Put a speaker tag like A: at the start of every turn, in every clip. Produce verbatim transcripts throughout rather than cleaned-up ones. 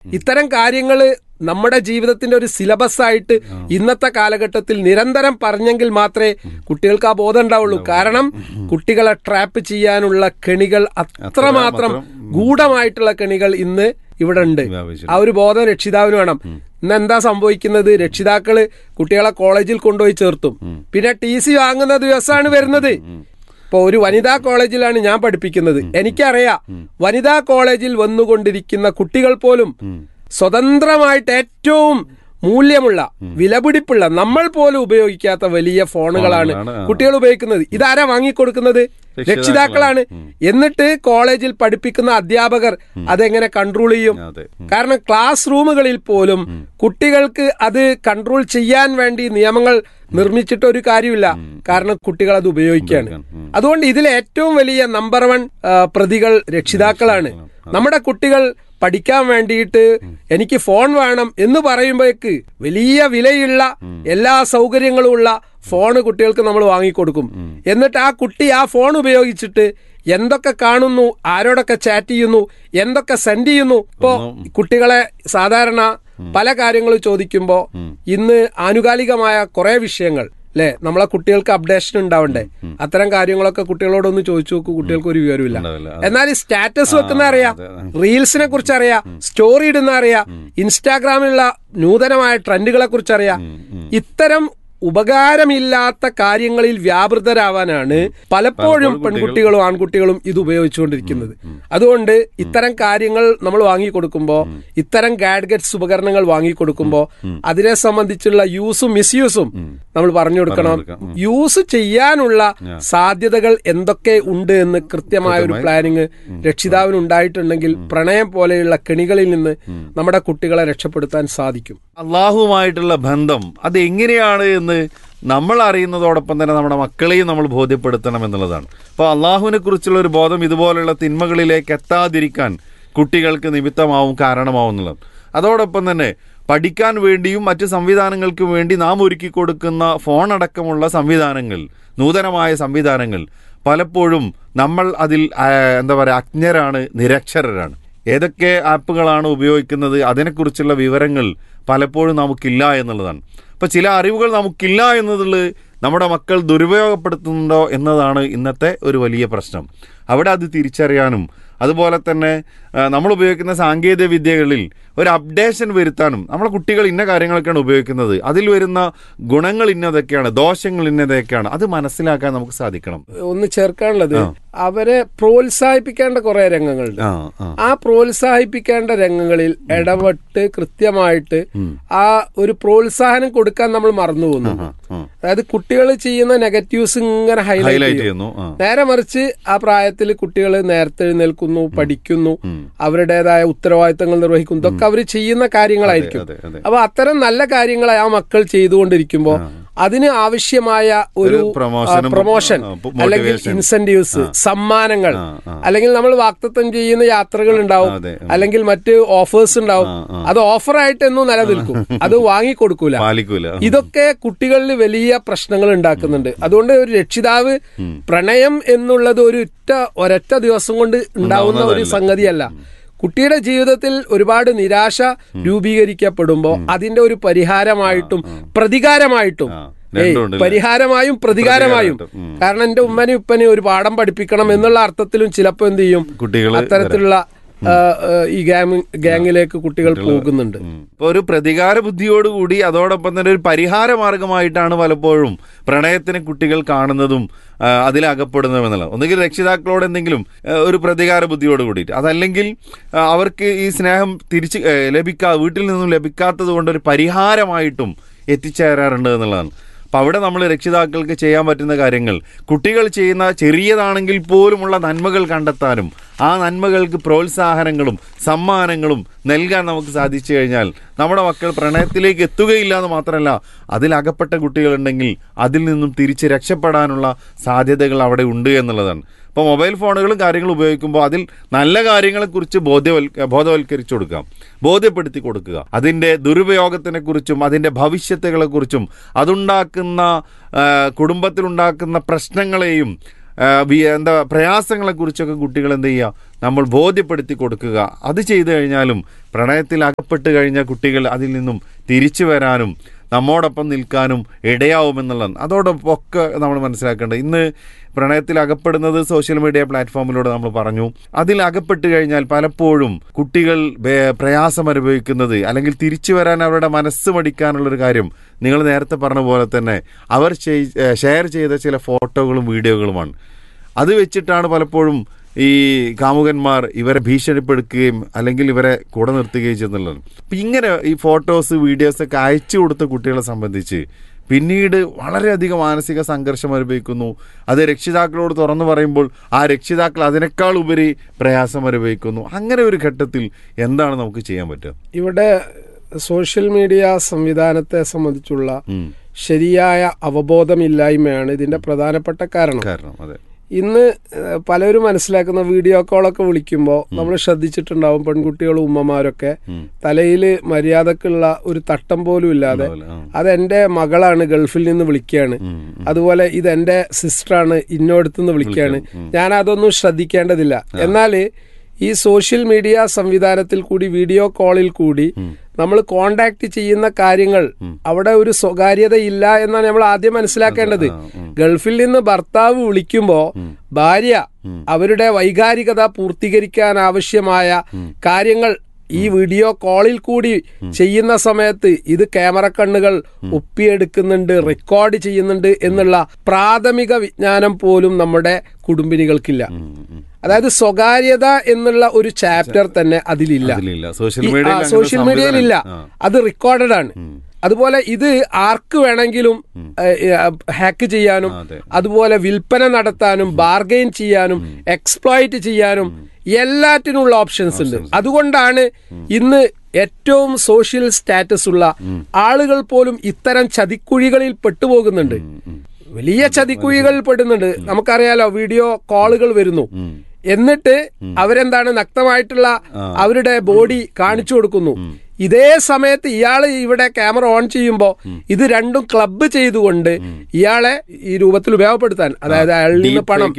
A: ഇത്തരം കാര്യങ്ങൾ നമ്മുടെ ജീവിതത്തിന്റെ ഒരു സിലബസ് ആയിട്ട് ഇന്നത്തെ കാലഘട്ടത്തിൽ നിരന്തരം പറഞ്ഞെങ്കിൽ മാത്രമേ കുട്ടികൾക്ക് ആ ബോധം ഉണ്ടാവുള്ളൂ. കാരണം കുട്ടികളെ ട്രാപ്പ് ചെയ്യാനുള്ള കെണികൾ അത്രമാത്രം ഗൂഢമായിട്ടുള്ള കെണികൾ ഇന്ന് ഇവിടെ ഉണ്ട്. ആ ഒരു ബോധം രക്ഷിതാവിന് വേണം. ഇന്ന് എന്താ സംഭവിക്കുന്നത്? രക്ഷിതാക്കള് കുട്ടികളെ കോളേജിൽ കൊണ്ടുപോയി ചേർത്തും പിന്നെ ടി സി വാങ്ങുന്ന ദിവസമാണ് വരുന്നത്. ഇപ്പൊ ഒരു വനിതാ കോളേജിലാണ് ഞാൻ പഠിപ്പിക്കുന്നത്. എനിക്കറിയാം വനിതാ കോളേജിൽ വന്നുകൊണ്ടിരിക്കുന്ന കുട്ടികൾ പോലും സ്വതന്ത്രമായിട്ട് ഏറ്റവും മൂല്യമുള്ള വിലപിടിപ്പുള്ള നമ്മൾ പോലും ഉപയോഗിക്കാത്ത വലിയ ഫോണുകളാണ് കുട്ടികൾ ഉപയോഗിക്കുന്നത്. ഇതാരാ വാങ്ങിക്കൊടുക്കുന്നത്? രക്ഷിതാക്കളാണ്. എന്നിട്ട് കോളേജിൽ പഠിപ്പിക്കുന്ന അധ്യാപകർ അതെങ്ങനെ കൺട്രോൾ ചെയ്യും? കാരണം ക്ലാസ് റൂമുകളിൽ പോലും കുട്ടികൾക്ക് അത് കൺട്രോൾ ചെയ്യാൻ വേണ്ടി നിയമങ്ങൾ നിർമ്മിച്ചിട്ട് ഒരു കാര്യമില്ല. കാരണം കുട്ടികൾ അത് ഉപയോഗിക്കുകയാണ്. അതുകൊണ്ട് ഇതിൽ ഏറ്റവും വലിയ നമ്പർ വൺ പ്രതികൾ രക്ഷിതാക്കളാണ്. നമ്മുടെ കുട്ടികൾ പഠിക്കാൻ വേണ്ടിയിട്ട് എനിക്ക് ഫോൺ വേണം എന്ന് പറയുമ്പോഴേക്ക് വലിയ വിലയുള്ള എല്ലാ സൗകര്യങ്ങളും ഉള്ള ഫോണ് കുട്ടികൾക്ക് നമ്മൾ വാങ്ങിക്കൊടുക്കും. എന്നിട്ട് ആ കുട്ടി ആ ഫോൺ ഉപയോഗിച്ചിട്ട് എന്തൊക്കെ കാണുന്നു, ആരോടൊക്കെ ചാറ്റ് ചെയ്യുന്നു, എന്തൊക്കെ സെൻഡ് ചെയ്യുന്നു. ഇപ്പോ കുട്ടികളെ സാധാരണ പല കാര്യങ്ങളും ചോദിക്കുമ്പോ ഇന്ന് ആനുകാലികമായ കുറെ വിഷയങ്ങൾ അല്ലെ, നമ്മളെ കുട്ടികൾക്ക് അപ്ഡേഷൻ ഉണ്ടാവണ്ടേ? അത്തരം കാര്യങ്ങളൊക്കെ കുട്ടികളോടൊന്ന് ചോദിച്ചു നോക്കൂ, കുട്ടികൾക്ക് ഒരു വിവരമില്ല. എന്നാൽ സ്റ്റാറ്റസ് വെക്കുന്ന അറിയാം, റീൽസിനെ കുറിച്ച് അറിയാം, സ്റ്റോറി ഇടുന്ന അറിയാം, ഇൻസ്റ്റാഗ്രാമിലുള്ള നൂതനമായ ട്രെൻഡുകളെ കുറിച്ച് അറിയാം. ഇത്തരം ഉപകാരമില്ലാത്ത കാര്യങ്ങളിൽ വ്യാപൃതരാവാനാണ് പലപ്പോഴും പെൺകുട്ടികളും ആൺകുട്ടികളും ഇത് ഉപയോഗിച്ചുകൊണ്ടിരിക്കുന്നത്. അതുകൊണ്ട് ഇത്തരം കാര്യങ്ങൾ നമ്മൾ വാങ്ങിക്കൊടുക്കുമ്പോൾ, ഇത്തരം ഗാഡ്ഗറ്റ്സ് ഉപകരണങ്ങൾ വാങ്ങിക്കൊടുക്കുമ്പോൾ അതിനെ സംബന്ധിച്ചുള്ള യൂസും മിസ്യൂസും നമ്മൾ പറഞ്ഞു കൊടുക്കണം. യൂസ് ചെയ്യാനുള്ള സാധ്യതകൾ എന്തൊക്കെ ഉണ്ട് എന്ന് കൃത്യമായ ഒരു പ്ലാനിങ് രക്ഷിതാവിന് ഉണ്ടായിട്ടുണ്ടെങ്കിൽ പ്രണയം പോലെയുള്ള കെണികളിൽ നിന്ന് നമ്മുടെ കുട്ടികളെ രക്ഷപ്പെടുത്താൻ സാധിക്കും.
B: അള്ളാഹുവുമായിട്ടുള്ള ബന്ധം അത് എങ്ങനെയാണ് എന്ന് നമ്മൾ അറിയുന്നതോടൊപ്പം തന്നെ നമ്മുടെ മക്കളെയും നമ്മൾ ബോധ്യപ്പെടുത്തണം എന്നുള്ളതാണ്. അപ്പോൾ അള്ളാഹുവിനെ കുറിച്ചുള്ള ഒരു ബോധം ഇതുപോലുള്ള തിന്മകളിലേക്ക് എത്താതിരിക്കാൻ കുട്ടികൾക്ക് നിമിത്തമാവും, കാരണമാവും എന്നുള്ളത്. അതോടൊപ്പം തന്നെ പഠിക്കാൻ വേണ്ടിയും മറ്റ് സംവിധാനങ്ങൾക്കും വേണ്ടി നാം ഒരുക്കി കൊടുക്കുന്ന ഫോൺ അടക്കമുള്ള സംവിധാനങ്ങൾ, നൂതനമായ സംവിധാനങ്ങൾ പലപ്പോഴും നമ്മൾ അതിൽ എന്താ പറയുക അജ്ഞരാണ്, നിരക്ഷരരാണ്. ഏതൊക്കെ ആപ്പുകളാണ് ഉപയോഗിക്കുന്നത് അതിനെക്കുറിച്ചുള്ള വിവരങ്ങൾ പലപ്പോഴും നമുക്കില്ല എന്നുള്ളതാണ്. അപ്പോൾ ചില അറിവുകൾ നമുക്കില്ല എന്നതുള്ള നമ്മുടെ മക്കൾ ദുരുപയോഗപ്പെടുത്തുന്നുണ്ടോ എന്നതാണ് ഇന്നത്തെ ഒരു വലിയ പ്രശ്നം. അവിടെ അത് തിരിച്ചറിയാനും അതുപോലെ തന്നെ നമ്മൾ ഉപയോഗിക്കുന്ന സാങ്കേതിക വിദ്യകളിൽ ഒരു അപ്ഡേഷൻ വരുത്താനും, നമ്മളെ കുട്ടികൾ ഇന്ന കാര്യങ്ങളൊക്കെയാണ് ഉപയോഗിക്കുന്നത്, അതിൽ വരുന്ന ഗുണങ്ങൾ ഇന്നതൊക്കെയാണ്, ദോഷങ്ങൾ ഇന്നതൊക്കെയാണ്, അത് മനസ്സിലാക്കാൻ നമുക്ക് സാധിക്കണം.
A: ഒന്ന് ചേർക്കാനുള്ളത്, അവരെ പ്രോത്സാഹിപ്പിക്കേണ്ട കുറെ രംഗങ്ങളുണ്ട്. ആ പ്രോത്സാഹിപ്പിക്കേണ്ട രംഗങ്ങളിൽ ഇടപെട്ട് കൃത്യമായിട്ട് ആ ഒരു പ്രോത്സാഹനം കൊടുക്കാൻ നമ്മൾ മറന്നു പോകുന്നു. അതായത് കുട്ടികൾ ചെയ്യുന്ന നെഗറ്റീവ്സ് ഇങ്ങനെ ഹൈലൈറ്റ് ചെയ്യുന്നു. നേരെ മറിച്ച് ആ പ്രായത്തിൽ കുട്ടികൾ നേരത്തെ എഴുന്നേൽക്കുന്നു, പഠിക്കുന്നു, അവരുടേതായ ഉത്തരവാദിത്തങ്ങൾ നിർവഹിക്കുന്നു. ഇതൊക്കെ അവർ ചെയ്യുന്ന കാര്യങ്ങളായിരിക്കും. അപ്പൊ അത്തരം നല്ല കാര്യങ്ങൾ ആ മക്കൾ ചെയ്തുകൊണ്ടിരിക്കുമ്പോ അതിന് ആവശ്യമായ ഒരു പ്രൊമോഷൻ അല്ലെങ്കിൽ ഇൻസെന്റീവ്സ്, സമ്മാനങ്ങൾ, അല്ലെങ്കിൽ നമ്മൾ വാഗ്ദത്തം ചെയ്യുന്ന യാത്രകൾ ഉണ്ടാവും, അല്ലെങ്കിൽ മറ്റ് ഓഫേഴ്സ് ഉണ്ടാവും. അത് ഓഫറായിട്ടെന്നും നിലനിൽക്കും, അത് വാങ്ങിക്കൊടുക്കൂല. ഇതൊക്കെ കുട്ടികളിൽ വലിയ പ്രശ്നങ്ങൾ ഉണ്ടാക്കുന്നുണ്ട്. അതുകൊണ്ട് ഒരു രക്ഷിതാവ് പ്രണയം എന്നുള്ളത് ഒരു ഒറ്റ ഒരൊറ്റ ദിവസം കൊണ്ട് ഉണ്ടാവുന്ന ഒരു സംഗതിയല്ല. കുട്ടിയുടെ ജീവിതത്തിൽ ഒരുപാട് നിരാശ രൂപീകരിക്കപ്പെടുമ്പോൾ അതിന്റെ ഒരു പരിഹാരമായിട്ടും പ്രതികാരമായിട്ടും, പരിഹാരമായും പ്രതികാരമായും, കാരണം എന്റെ ഉമ്മനെ ഉപ്പനെ ഒരു പാഠം പഠിപ്പിക്കണം എന്നുള്ള അർത്ഥത്തിലും ചിലപ്പോൾ എന്ത് ചെയ്യും, അത്തരത്തിലുള്ള ഈ ഗാങ്ങിലേക്ക് കുട്ടികൾ പോകുന്നുണ്ട്.
B: ഒരു പ്രതികാര ബുദ്ധിയോടുകൂടി അതോടൊപ്പം തന്നെ ഒരു പരിഹാര മാർഗമായിട്ടാണ് പലപ്പോഴും പ്രണയത്തിനെ കുട്ടികൾ കാണുന്നതും അതിലകപ്പെടുന്നതും എന്നുള്ളത്. ഒന്നുകിൽ രക്ഷിതാക്കളോട് എന്തെങ്കിലും ഒരു പ്രതികാര ബുദ്ധിയോട് കൂടിയിട്ട്, അതല്ലെങ്കിൽ അവർക്ക് ഈ സ്നേഹം തിരിച്ച് ലഭിക്കാ വീട്ടിൽ നിന്നും ലഭിക്കാത്തത് കൊണ്ട് ഒരു പരിഹാരമായിട്ടും എത്തിച്ചേരാറുണ്ട് എന്നുള്ളതാണ്. അപ്പം അവിടെ നമ്മൾ രക്ഷിതാക്കൾക്ക് ചെയ്യാൻ പറ്റുന്ന കാര്യങ്ങൾ, കുട്ടികൾ ചെയ്യുന്ന ചെറിയതാണെങ്കിൽ പോലുമുള്ള നന്മകൾ കണ്ടെത്താനും ആ നന്മകൾക്ക് പ്രോത്സാഹനങ്ങളും സമ്മാനങ്ങളും നൽകാൻ നമുക്ക് സാധിച്ചു കഴിഞ്ഞാൽ നമ്മുടെ മക്കൾ പ്രണയത്തിലേക്ക് എത്തുകയില്ല എന്ന് മാത്രമല്ല, അതിലകപ്പെട്ട കുട്ടികളുണ്ടെങ്കിൽ അതിൽ നിന്നും തിരിച്ച് രക്ഷപ്പെടാനുള്ള സാധ്യതകൾ അവിടെ ഉണ്ട് എന്നുള്ളതാണ്. അപ്പോൾ മൊബൈൽ ഫോണുകളും കാര്യങ്ങളും ഉപയോഗിക്കുമ്പോൾ അതിൽ നല്ല കാര്യങ്ങളെക്കുറിച്ച് ബോധ്യവൽ ബോധവൽക്കരിച്ചു കൊടുക്കാം, ബോധ്യപ്പെടുത്തി കൊടുക്കുക. അതിൻ്റെ ദുരുപയോഗത്തിനെക്കുറിച്ചും അതിൻ്റെ ഭവിഷ്യത്തുകളെക്കുറിച്ചും അതുണ്ടാക്കുന്ന കുടുംബത്തിലുണ്ടാക്കുന്ന പ്രശ്നങ്ങളെയും എന്താ പ്രയാസങ്ങളെ കുറിച്ചൊക്കെ കുട്ടികൾ എന്ത് ചെയ്യുക, നമ്മൾ ബോധ്യപ്പെടുത്തി കൊടുക്കുക. അത് ചെയ്തു കഴിഞ്ഞാലും പ്രണയത്തിൽ അകപ്പെട്ട് കഴിഞ്ഞ കുട്ടികൾ അതിൽ നിന്നും തിരിച്ചു വരാനും നമ്മോടൊപ്പം നിൽക്കാനും ഇടയാവുമെന്നുള്ളതാണ്. അതോടൊപ്പം ഒക്കെ നമ്മൾ മനസ്സിലാക്കേണ്ടത്, ഇന്ന് പ്രണയത്തിൽ അകപ്പെടുന്നത് സോഷ്യൽ മീഡിയ പ്ലാറ്റ്ഫോമിലൂടെ നമ്മൾ പറഞ്ഞു. അതിൽ അകപ്പെട്ട് കഴിഞ്ഞാൽ പലപ്പോഴും കുട്ടികൾ പ്രയാസം അനുഭവിക്കുന്നത്, അല്ലെങ്കിൽ തിരിച്ചു വരാൻ അവരുടെ മനസ്സ് മടിക്കാനുള്ളൊരു കാര്യം നിങ്ങൾ നേരത്തെ പറഞ്ഞ പോലെ തന്നെ അവർ ഷെയർ ചെയ്ത ചില ഫോട്ടോകളും വീഡിയോകളുമാണ്. അത് വെച്ചിട്ടാണ് പലപ്പോഴും ഈ കാമുകന്മാർ ഇവരെ ഭീഷണിപ്പെടുത്തുകയും അല്ലെങ്കിൽ ഇവരെ കൂടെ നിർത്തുകയും ചെയ്യുന്നുള്ളത്. അപ്പം ഇങ്ങനെ ഈ ഫോട്ടോസ് വീഡിയോസൊക്കെ അയച്ചു കൊടുത്ത കുട്ടികളെ സംബന്ധിച്ച് പിന്നീട് വളരെയധികം മാനസിക സംഘർഷം അനുഭവിക്കുന്നു. അത് രക്ഷിതാക്കളോട് തുറന്നു പറയുമ്പോൾ ആ രക്ഷിതാക്കൾ അതിനേക്കാൾ ഉപരി പ്രയാസം അനുഭവിക്കുന്നു. അങ്ങനെ ഒരു ഘട്ടത്തിൽ എന്താണ് നമുക്ക് ചെയ്യാൻ പറ്റുക?
A: ഇവിടെ സോഷ്യൽ മീഡിയ സംവിധാനത്തെ സംബന്ധിച്ചുള്ള ശരിയായ അവബോധമില്ലായ്മയാണ് ഇതിന്റെ പ്രധാനപ്പെട്ട കാരണം.
B: കാരണം അതെ,
A: ഇന്ന് പലരും മനസ്സിലാക്കുന്ന വീഡിയോ കോളൊക്കെ വിളിക്കുമ്പോൾ നമ്മൾ ശ്രദ്ധിച്ചിട്ടുണ്ടാവും, പെൺകുട്ടികളും ഉമ്മമാരൊക്കെ തലയിൽ മര്യാദക്കുള്ള ഒരു തട്ടം പോലും ഇല്ലാതെ അതെന്റെ മകളാണ് ഗൾഫിൽ നിന്ന് വിളിക്കുകയാണ്, അതുപോലെ ഇതെന്റെ സിസ്റ്ററാണ് ഇന്നോടത്തുനിന്ന് വിളിക്കുകയാണ്, ഞാൻ അതൊന്നും ശ്രദ്ധിക്കേണ്ടതില്ല. എന്നാൽ ഈ സോഷ്യൽ മീഡിയ സംവിധാനത്തിൽ കൂടി വീഡിയോ കോളിൽ കൂടി നമ്മൾ കോണ്ടാക്ട് ചെയ്യുന്ന കാര്യങ്ങൾ അവിടെ ഒരു സ്വകാര്യത ഇല്ല എന്നാണ് നമ്മൾ ആദ്യം മനസ്സിലാക്കേണ്ടത്. ഗൾഫിൽ നിന്ന് ഭർത്താവ് വിളിക്കുമ്പോ ഭാര്യ അവരുടെ വൈകാരികത പൂർത്തീകരിക്കാൻ ആവശ്യമായ കാര്യങ്ങൾ ഈ വീഡിയോ കോളിൽ കൂടി ചെയ്യുന്ന സമയത്ത് ഇത് ക്യാമറ കണ്ണുകൾ ഒപ്പിയെടുക്കുന്നുണ്ട്, റെക്കോർഡ് ചെയ്യുന്നുണ്ട് എന്നുള്ള പ്രാഥമിക വിജ്ഞാനം പോലും നമ്മുടെ കുടുംബിനികൾക്കില്ല. അതായത് സ്വകാര്യത എന്നുള്ള ഒരു ചാപ്റ്റർ തന്നെ അതിലില്ല, സോഷ്യൽ മീഡിയയിലില്ല. അത് റെക്കോർഡഡ് ആണ്. അതുപോലെ ഇത് ആർക്ക് വേണമെങ്കിലും ഹാക്ക് ചെയ്യാനും അതുപോലെ വിൽപ്പന നടത്താനും ബാർഗെയിൻ ചെയ്യാനും എക്സ്പ്ലോയിറ്റ് ചെയ്യാനും എല്ലാറ്റിനുള്ള ഓപ്ഷൻസ് ഉണ്ട്. അതുകൊണ്ടാണ് ഇന്ന് ഏറ്റവും സോഷ്യൽ സ്റ്റാറ്റസ് ഉള്ള ആളുകൾ പോലും ഇത്തരം ചതിക്കുഴികളിൽ പെട്ടുപോകുന്നുണ്ട്, വലിയ ചതിക്കുഴികളിൽ പെടുന്നുണ്ട്. നമുക്കറിയാലോ, വീഡിയോ കോളുകൾ വരുന്നു, എന്നിട്ട് അവരെന്താണ് നഗ്നമായിട്ടുള്ള അവരുടെ ബോഡി കാണിച്ചു കൊടുക്കുന്നു. ഇതേ സമയത്ത് ഇയാള് ഇവിടെ ക്യാമറ ഓൺ ചെയ്യുമ്പോൾ ഇത് രണ്ടും ക്ലബ് ചെയ്തുകൊണ്ട് ഇയാളെ ഈ രൂപത്തിൽ ഉപയോഗപ്പെടുത്താൻ, അതായത് അയാളിൽ നിന്ന് പണം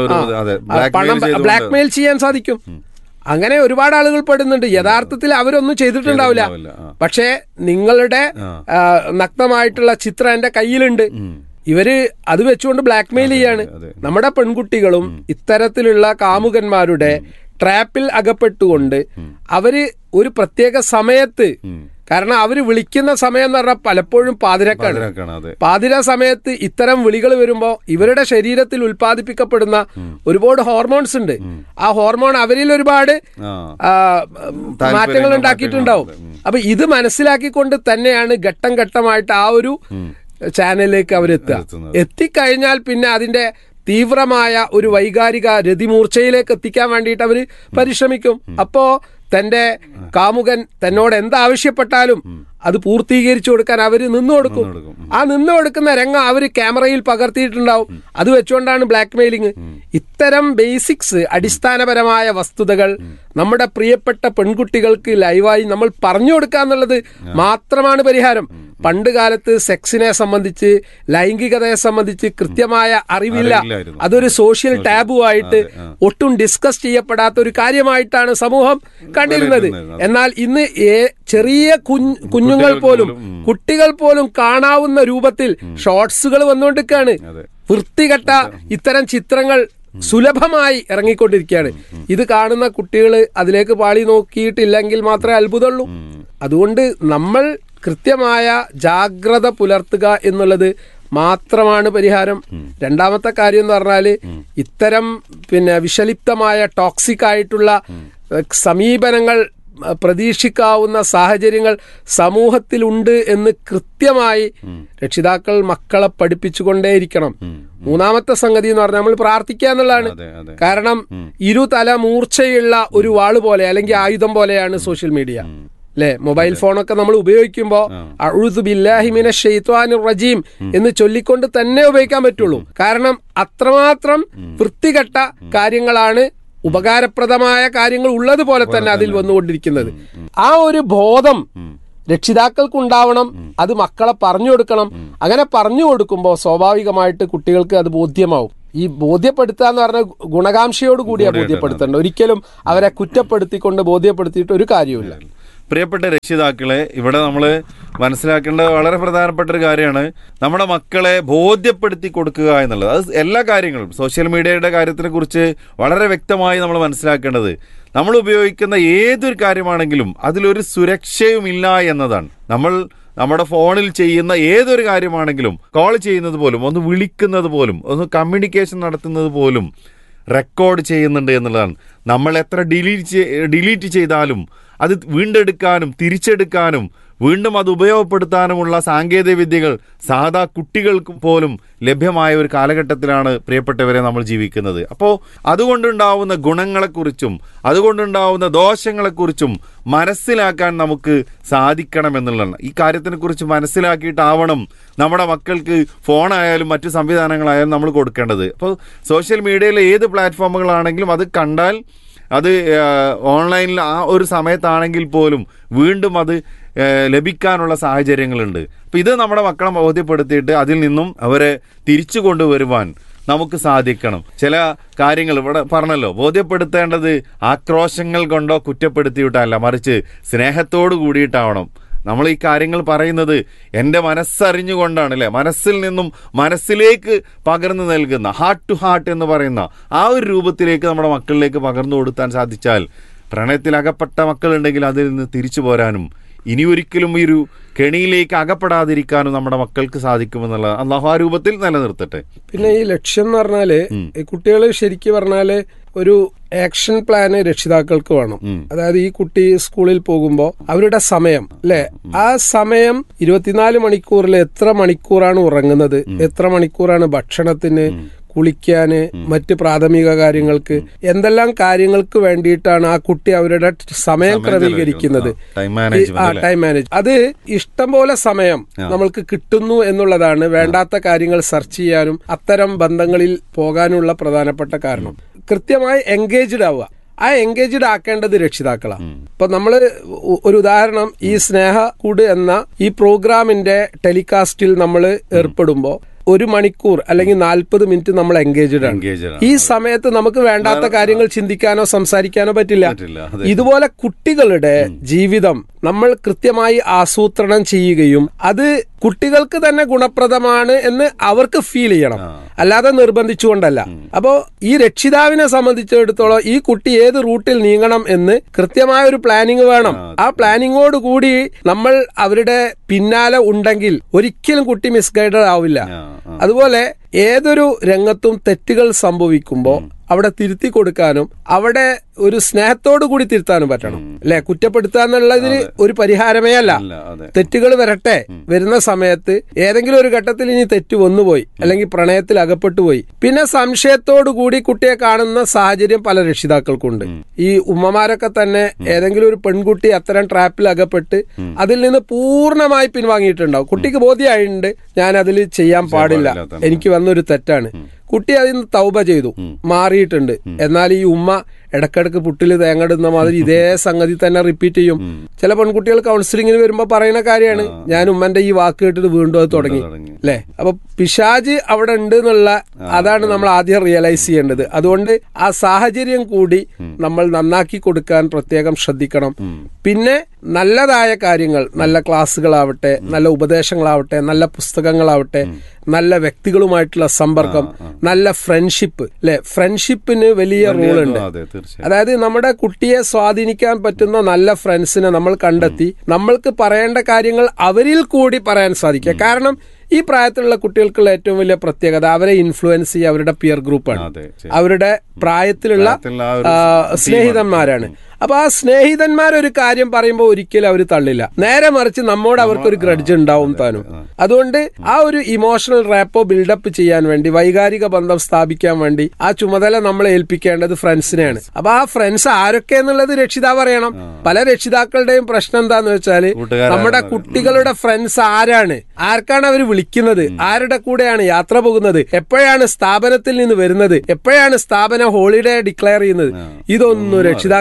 A: പണം ബ്ലാക്ക്മെയിൽ ചെയ്യാൻ സാധിക്കും. അങ്ങനെ ഒരുപാട് ആളുകൾ പെടുന്നുണ്ട്. യഥാർത്ഥത്തിൽ അവരൊന്നും ചെയ്തിട്ടുണ്ടാവില്ല, പക്ഷേ നിങ്ങളുടെ നഗ്നമായിട്ടുള്ള ചിത്രം എന്റെ കയ്യിലുണ്ട്, ഇവര് അത് വെച്ചുകൊണ്ട് ബ്ലാക്ക്മെയിൽ ചെയ്യാണ്. നമ്മുടെ പെൺകുട്ടികളും ഇത്തരത്തിലുള്ള കാമുകന്മാരുടെ ട്രാപ്പിൽ അകപ്പെട്ടുകൊണ്ട് അവര് ഒരു പ്രത്യേക സമയത്ത്, കാരണം അവര് വിളിക്കുന്ന സമയം എന്ന് പറഞ്ഞാൽ പലപ്പോഴും പാതിരക്കാണ്. പാതിര സമയത്ത് ഇത്തരം വിളികൾ വരുമ്പോൾ ഇവരുടെ ശരീരത്തിൽ ഉൽപ്പാദിപ്പിക്കപ്പെടുന്ന ഒരുപാട് ഹോർമോൺസ് ഉണ്ട്. ആ ഹോർമോൺ അവരിൽ ഒരുപാട് മാറ്റങ്ങൾ ഉണ്ടാക്കിയിട്ടുണ്ടാവും. അപ്പൊ ഇത് മനസ്സിലാക്കിക്കൊണ്ട് തന്നെയാണ് ഘട്ടം ഘട്ടമായിട്ട് ആ ഒരു ചാനലിലേക്ക് അവരെത്തുക. എത്തിക്കഴിഞ്ഞാൽ പിന്നെ അതിന്റെ തീവ്രമായ ഒരു വൈകാരിക രതിമൂർച്ചയിലേക്ക് എത്തിക്കാൻ വേണ്ടിയിട്ട് അവര് പരിശ്രമിക്കും. അപ്പോ തന്റെ കാമുകൻ തന്നോട് എന്താവശ്യപ്പെട്ടാലും അത് പൂർത്തീകരിച്ചു കൊടുക്കാൻ അവര് നിന്നു കൊടുക്കും. ആ നിന്നു കൊടുക്കുന്ന രംഗം അവര് ക്യാമറയിൽ പകർത്തിയിട്ടുണ്ടാവും. അത് വെച്ചുകൊണ്ടാണ് ബ്ലാക്ക് മെയിലിംഗ്. ഇത്തരം ബേസിക്സ്, അടിസ്ഥാനപരമായ വസ്തുതകൾ നമ്മുടെ പ്രിയപ്പെട്ട പെൺകുട്ടികൾക്ക് ലൈവായി നമ്മൾ പറഞ്ഞു കൊടുക്കുക എന്നുള്ളത് മാത്രമാണ് പരിഹാരം. പണ്ട് കാലത്ത് സെക്സിനെ സംബന്ധിച്ച്, ലൈംഗികതയെ സംബന്ധിച്ച് കൃത്യമായ അറിവില്ല. അതൊരു സോഷ്യൽ ടാബു ആയിട്ട് ഒട്ടും ഡിസ്കസ് ചെയ്യപ്പെടാത്ത ഒരു കാര്യമായിട്ടാണ് സമൂഹം കണ്ടിരുന്നത്. എന്നാൽ ഇന്ന് ചെറിയ കുഞ്ഞുങ്ങൾ പോലും, കുട്ടികൾ പോലും കാണാവുന്ന രൂപത്തിൽ ഷോർട്സുകൾ വന്നുകൊണ്ടിരിക്കുകയാണ്. വൃത്തികെട്ട ഇത്തരം ചിത്രങ്ങൾ സുലഭമായി ഇറങ്ങിക്കൊണ്ടിരിക്കുകയാണ്. ഇത് കാണുന്ന കുട്ടികൾ അതിലേക്ക് പാളി നോക്കിയിട്ടില്ലെങ്കിൽ മാത്രമേ അത്ഭുതമുള്ളൂ. അതുകൊണ്ട് നമ്മൾ കൃത്യമായ ജാഗ്രത പുലർത്തുക എന്നുള്ളത് മാത്രമാണ് പരിഹാരം. രണ്ടാമത്തെ കാര്യം എന്ന് പറഞ്ഞാല് ഇത്തരം പിന്നെ വിഷലിപ്തമായ ടോക്സിക് ആയിട്ടുള്ള സമീപനങ്ങൾ പ്രതീക്ഷിക്കാവുന്ന സാഹചര്യങ്ങൾ സമൂഹത്തിലുണ്ട് എന്ന് കൃത്യമായി രക്ഷിതാക്കൾ മക്കളെ പഠിപ്പിച്ചുകൊണ്ടേയിരിക്കണം. മൂന്നാമത്തെ സംഗതി എന്ന് പറഞ്ഞാൽ നമ്മൾ പ്രാർത്ഥിക്കുക എന്നുള്ളതാണ്. കാരണം ഇരുതല മൂർച്ചയുള്ള ഒരു വാള് പോലെ അല്ലെങ്കിൽ ആയുധം പോലെയാണ് സോഷ്യൽ മീഡിയ, അല്ലെ? മൊബൈൽ ഫോണൊക്കെ നമ്മൾ ഉപയോഗിക്കുമ്പോൾ അഊദു ബില്ലാഹി മിനശ് ശൈത്വാനിർ റജീം എന്ന് ചൊല്ലിക്കൊണ്ട് തന്നെ ഉപയോഗിക്കാൻ പറ്റുള്ളൂ. കാരണം അത്രമാത്രം വൃത്തികെട്ട കാര്യങ്ങളാണ് ഉപകാരപ്രദമായ കാര്യങ്ങൾ ഉള്ളതുപോലെ തന്നെ അതിൽ വന്നുകൊണ്ടിരിക്കുന്നത്. ആ ഒരു ബോധം രക്ഷിതാക്കൾക്കുണ്ടാവണം. അത് മക്കളെ പറഞ്ഞു കൊടുക്കണം. അങ്ങനെ പറഞ്ഞു കൊടുക്കുമ്പോൾ സ്വാഭാവികമായിട്ട് കുട്ടികൾക്ക് അത് ബോധ്യമാവും. ഈ ബോധ്യപ്പെടുത്തുക എന്ന് പറഞ്ഞാൽ ഗുണകാംക്ഷയോട് കൂടിയാ ബോധ്യപ്പെടുത്തേണ്ടത്, ഒരിക്കലും അവരെ കുറ്റപ്പെടുത്തിക്കൊണ്ട് ബോധ്യപ്പെടുത്തിയിട്ട് ഒരു കാര്യമില്ല.
B: പ്രിയപ്പെട്ട രക്ഷിതാക്കളെ, ഇവിടെ നമ്മൾ മനസ്സിലാക്കേണ്ട വളരെ പ്രധാനപ്പെട്ട ഒരു കാര്യമാണ് നമ്മുടെ മക്കളെ ബോധ്യപ്പെടുത്തി കൊടുക്കുക എന്നുള്ളത്. അത് എല്ലാ കാര്യങ്ങളും സോഷ്യൽ മീഡിയയുടെ കാര്യത്തിനെ കുറിച്ച് വളരെ വ്യക്തമായി നമ്മൾ മനസ്സിലാക്കേണ്ടത്, നമ്മൾ ഉപയോഗിക്കുന്ന ഏതൊരു കാര്യമാണെങ്കിലും അതിലൊരു സുരക്ഷയുമില്ല എന്നതാണ്. നമ്മൾ നമ്മുടെ ഫോണിൽ ചെയ്യുന്ന ഏതൊരു കാര്യമാണെങ്കിലും, കോൾ ചെയ്യുന്നത് പോലും, ഒന്ന് വിളിക്കുന്നത് പോലും, ഒന്ന് കമ്മ്യൂണിക്കേഷൻ നടത്തുന്നത് പോലും റെക്കോർഡ് ചെയ്യുന്നുണ്ട് എന്നുള്ളതാണ്. നമ്മൾ എത്ര ഡിലീറ്റ് ഡിലീറ്റ് ചെയ്താലും അത് വീണ്ടെടുക്കാനും തിരിച്ചെടുക്കാനും വീണ്ടും അത് ഉപയോഗപ്പെടുത്താനുമുള്ള സാങ്കേതിക വിദ്യകൾ സാധാ കുട്ടികൾക്ക് പോലും ലഭ്യമായ ഒരു കാലഘട്ടത്തിലാണ് പ്രിയപ്പെട്ടവരെ നമ്മൾ ജീവിക്കുന്നത്. അപ്പോൾ അതുകൊണ്ടുണ്ടാവുന്ന ഗുണങ്ങളെക്കുറിച്ചും അതുകൊണ്ടുണ്ടാവുന്ന ദോഷങ്ങളെക്കുറിച്ചും മനസ്സിലാക്കാൻ നമുക്ക് സാധിക്കണമെന്നുള്ളതാണ്. ഈ കാര്യത്തിനെക്കുറിച്ച് മനസ്സിലാക്കിയിട്ടാവണം നമ്മുടെ മക്കൾക്ക് ഫോണായാലും മറ്റു സംവിധാനങ്ങളായാലും നമ്മൾ കൊടുക്കേണ്ടത്. അപ്പോൾ സോഷ്യൽ മീഡിയയിലെ ഏത് പ്ലാറ്റ്ഫോമുകളാണെങ്കിലും അത് കണ്ടാൽ അത് ഓൺലൈനിൽ ആ ഒരു സമയത്താണെങ്കിൽ പോലും വീണ്ടും അത് ലഭിക്കാനുള്ള സാഹചര്യങ്ങളുണ്ട്. അപ്പം ഇത് നമ്മുടെ മക്കളെ ബോധ്യപ്പെടുത്തിയിട്ട് അതിൽ നിന്നും അവരെ തിരിച്ചു കൊണ്ടുവരുവാൻ നമുക്ക് സാധിക്കണം. ചില കാര്യങ്ങൾ ഇവിടെ പറഞ്ഞല്ലോ, ബോധ്യപ്പെടുത്തേണ്ടത് ആക്രോശങ്ങൾ കൊണ്ടോ കുറ്റപ്പെടുത്തിയിട്ടല്ല, മറിച്ച് സ്നേഹത്തോട് കൂടിയിട്ടാവണം. നമ്മൾ ഈ കാര്യങ്ങൾ പറയുന്നത് എൻ്റെ മനസ്സറിഞ്ഞുകൊണ്ടാണ്, അല്ലേ? മനസ്സിൽ നിന്നും മനസ്സിലേക്ക് പകർന്നു നൽകുന്ന ഹാർട്ട് ടു ഹാർട്ട് എന്ന് പറയുന്ന ആ ഒരു രൂപത്തിലേക്ക് നമ്മുടെ മക്കളിലേക്ക് പകർന്നു കൊടുക്കാൻ സാധിച്ചാൽ, പ്രണയത്തിൽ അകപ്പെട്ട മക്കളുണ്ടെങ്കിൽ അതിൽ നിന്ന് തിരിച്ചു പോരാനും ഇനി ഒരിക്കലും ഈ ഒരു കെണിയിലേക്ക് അകപ്പെടാതിരിക്കാനും നമ്മുടെ മക്കൾക്ക് സാധിക്കുമെന്നുള്ള അല്ലാഹു ആ രൂപത്തിൽ നിലനിർത്തട്ടെ.
A: പിന്നെ ഈ ലക്ഷ്യം എന്ന് പറഞ്ഞാല് ഈ കുട്ടികൾ ശരിക്കും പറഞ്ഞാല് ഒരു ആക്ഷൻ പ്ലാന് രക്ഷിതാക്കൾക്ക് വേണം. അതായത് ഈ കുട്ടി സ്കൂളിൽ പോകുമ്പോൾ അവരുടെ സമയം അല്ലെ, ആ സമയം ഇരുപത്തിനാല് മണിക്കൂറിൽ എത്ര മണിക്കൂറാണ് ഉറങ്ങുന്നത്, എത്ര മണിക്കൂറാണ് ഭക്ഷണത്തിന്, കുളിക്കാന്, മറ്റ് പ്രാഥമിക കാര്യങ്ങൾക്ക്, എന്തെല്ലാം കാര്യങ്ങൾക്ക് വേണ്ടിയിട്ടാണ് ആ കുട്ടി അവരുടെ സമയം ക്രമീകരിക്കുന്നത്. ആ ടൈം മാനേജ് അത് ഇഷ്ടം പോലെ സമയം നമ്മൾക്ക് കിട്ടുന്നു എന്നുള്ളതാണ് വേണ്ടാത്ത കാര്യങ്ങൾ സെർച്ച് ചെയ്യാനും അത്തരം ബന്ധങ്ങളിൽ പോകാനുള്ള പ്രധാനപ്പെട്ട കാരണം. കൃത്യമായി എൻഗേജ്ഡ് ആവുക. ആ എൻഗേജ്ഡ് ആക്കേണ്ടത് രക്ഷിതാക്കളാണ്. ഇപ്പൊ നമ്മള് ഒരു ഉദാഹരണം, ഈ സ്നേഹക്കൂട് എന്ന ഈ പ്രോഗ്രാമിന്റെ ടെലികാസ്റ്റിൽ നമ്മൾ ഏർപ്പെടുമ്പോ ഒരു മണിക്കൂർ അല്ലെങ്കിൽ നാൽപ്പത് മിനിറ്റ് നമ്മൾ എൻഗേജ്ഡ് ആണ്. ഈ സമയത്ത് നമുക്ക് വേണ്ടാത്ത കാര്യങ്ങൾ ചിന്തിക്കാനോ സംസാരിക്കാനോ പറ്റില്ല. ഇതുപോലെ കുട്ടികളുടെ ജീവിതം നമ്മൾ കൃത്യമായി ആസൂത്രണം ചെയ്യുകയും അത് കുട്ടികൾക്ക് തന്നെ ഗുണപ്രദമാണ് എന്ന് അവർക്ക് ഫീൽ ചെയ്യണം, അല്ലാതെ നിർബന്ധിച്ചുകൊണ്ടല്ല. അപ്പോ ഈ രക്ഷിതാവിനെ സംബന്ധിച്ചിടത്തോളം ഈ കുട്ടി ഏത് റൂട്ടിൽ നീങ്ങണം എന്ന് കൃത്യമായ ഒരു പ്ലാനിങ് വേണം. ആ പ്ലാനിങ്ങോട് കൂടി നമ്മൾ അവരുടെ പിന്നാലെ ഉണ്ടെങ്കിൽ ഒരിക്കലും കുട്ടി മിസ്ഗൈഡഡ് ആവില്ല. അതുപോലെ ഏതൊരു രംഗത്തും തെറ്റുകൾ സംഭവിക്കുമ്പോൾ അവിടെ തിരുത്തി കൊടുക്കാനും അവിടെ ഒരു സ്നേഹത്തോടു കൂടി തിരുത്താനും പറ്റണം, അല്ലെ? കുറ്റപ്പെടുത്തുക എന്നുള്ളതിന് ഒരു പരിഹാരമേ അല്ല. തെറ്റുകൾ വരട്ടെ, വരുന്ന സമയത്ത് ഏതെങ്കിലും ഒരു ഘട്ടത്തിൽ ഇനി തെറ്റ് വന്നുപോയി അല്ലെങ്കിൽ പ്രണയത്തിൽ അകപ്പെട്ടു പോയി, പിന്നെ സംശയത്തോടു കൂടി കുട്ടിയെ കാണുന്ന സാഹചര്യം പല രക്ഷിതാക്കൾക്കുണ്ട്. ഈ ഉമ്മമാരൊക്കെ തന്നെ ഏതെങ്കിലും ഒരു പെൺകുട്ടി അത്തരം ട്രാപ്പിൽ അകപ്പെട്ട് അതിൽ നിന്ന് പൂർണ്ണമായി പിൻവാങ്ങിയിട്ടുണ്ടാവും. കുട്ടിക്ക് ബോധ്യമായിട്ടുണ്ട് ഞാൻ അതിൽ ചെയ്യാൻ പാടില്ല, എനിക്ക് വന്നൊരു തെറ്റാണ്. കുട്ടി അതിൽ നിന്ന് തൗബ ചെയ്തു, മാറിയിട്ടുണ്ട്. എന്നാൽ ഈ ഉമ്മ ഇടക്കിടക്ക് പുട്ടിൽ തേങ്ങടുന്ന മാതിരി ഇതേ സംഗതി തന്നെ റിപ്പീറ്റ് ചെയ്യും. ചില പെൺകുട്ടികൾ കൗൺസിലിങ്ങിന് വരുമ്പോ പറയുന്ന കാര്യമാണ്, ഞാൻ ഉമ്മന്റെ ഈ വാക്ക് കേട്ടിട്ട് വീണ്ടും അത് തുടങ്ങി, അല്ലെ? അപ്പൊ പിശാജ് അവിടെ ഉണ്ട് എന്നുള്ള അതാണ് നമ്മൾ ആദ്യം റിയലൈസ് ചെയ്യേണ്ടത്. അതുകൊണ്ട് ആ സാഹചര്യം കൂടി നമ്മൾ നന്നാക്കി കൊടുക്കാൻ പ്രത്യേകം ശ്രദ്ധിക്കണം. പിന്നെ നല്ലതായ കാര്യങ്ങൾ, നല്ല ക്ലാസ്സുകളാവട്ടെ, നല്ല ഉപദേശങ്ങളാവട്ടെ, നല്ല പുസ്തകങ്ങളാവട്ടെ, നല്ല വ്യക്തികളുമായിട്ടുള്ള സമ്പർക്കം, നല്ല ഫ്രണ്ട്ഷിപ്പ്, അല്ലെ? ഫ്രണ്ട്ഷിപ്പിന് വലിയ റോൾ ഉണ്ട്. അതായത് നമ്മുടെ കുട്ടിയെ സ്വാധീനിക്കാൻ പറ്റുന്ന നല്ല ഫ്രണ്ട്സിനെ നമ്മൾ കണ്ടെത്തി നമ്മൾക്ക് പറയേണ്ട കാര്യങ്ങൾ അവരിൽ കൂടി പറയാൻ സാധിക്കുക. കാരണം ഈ പ്രായത്തിലുള്ള കുട്ടികൾക്കുള്ള ഏറ്റവും വലിയ പ്രത്യേകത അവരെ ഇൻഫ്ലുവൻസ് ചെയ്യുക അവരുടെ പിയർ ഗ്രൂപ്പാണ്, അവരുടെ പ്രായത്തിലുള്ള സ്നേഹിതന്മാരാണ്. അപ്പൊ ആ സ്നേഹിതന്മാരൊരു കാര്യം പറയുമ്പോൾ ഒരിക്കലും അവർ തള്ളില്ല, നേരെ മറിച്ച് നമ്മോട് അവർക്കൊരു ഗ്രഡ്ജ് ഉണ്ടാവും താനും. അതുകൊണ്ട് ആ ഒരു ഇമോഷണൽ റാപ്പോ ബിൽഡപ്പ് ചെയ്യാൻ വേണ്ടി, വൈകാരിക ബന്ധം സ്ഥാപിക്കാൻ വേണ്ടി ആ ചുമതല നമ്മൾ ഏൽപ്പിക്കേണ്ടത് ഫ്രണ്ട്സിനെയാണ്. അപ്പൊ ആ ഫ്രണ്ട്സ് ആരൊക്കെ എന്നുള്ളത് രക്ഷിതാവ് അറിയണം. പല രക്ഷിതാക്കളുടെയും പ്രശ്നം എന്താന്ന് വെച്ചാല് നമ്മുടെ കുട്ടികളുടെ ഫ്രണ്ട്സ് ആരാണ്, ആർക്കാണ് അവർ വിളിക്കുന്നത്, ആരുടെ കൂടെയാണ് യാത്ര പോകുന്നത്, എപ്പോഴാണ് സ്ഥാപനത്തിൽ നിന്ന് വരുന്നത്, എപ്പോഴാണ് സ്ഥാപനം ഹോളിഡേ ഡിക്ലെയർ ചെയ്യുന്നത്, ഇതൊന്നും രക്ഷിതാക്കൾക്ക് അറിയില്ല.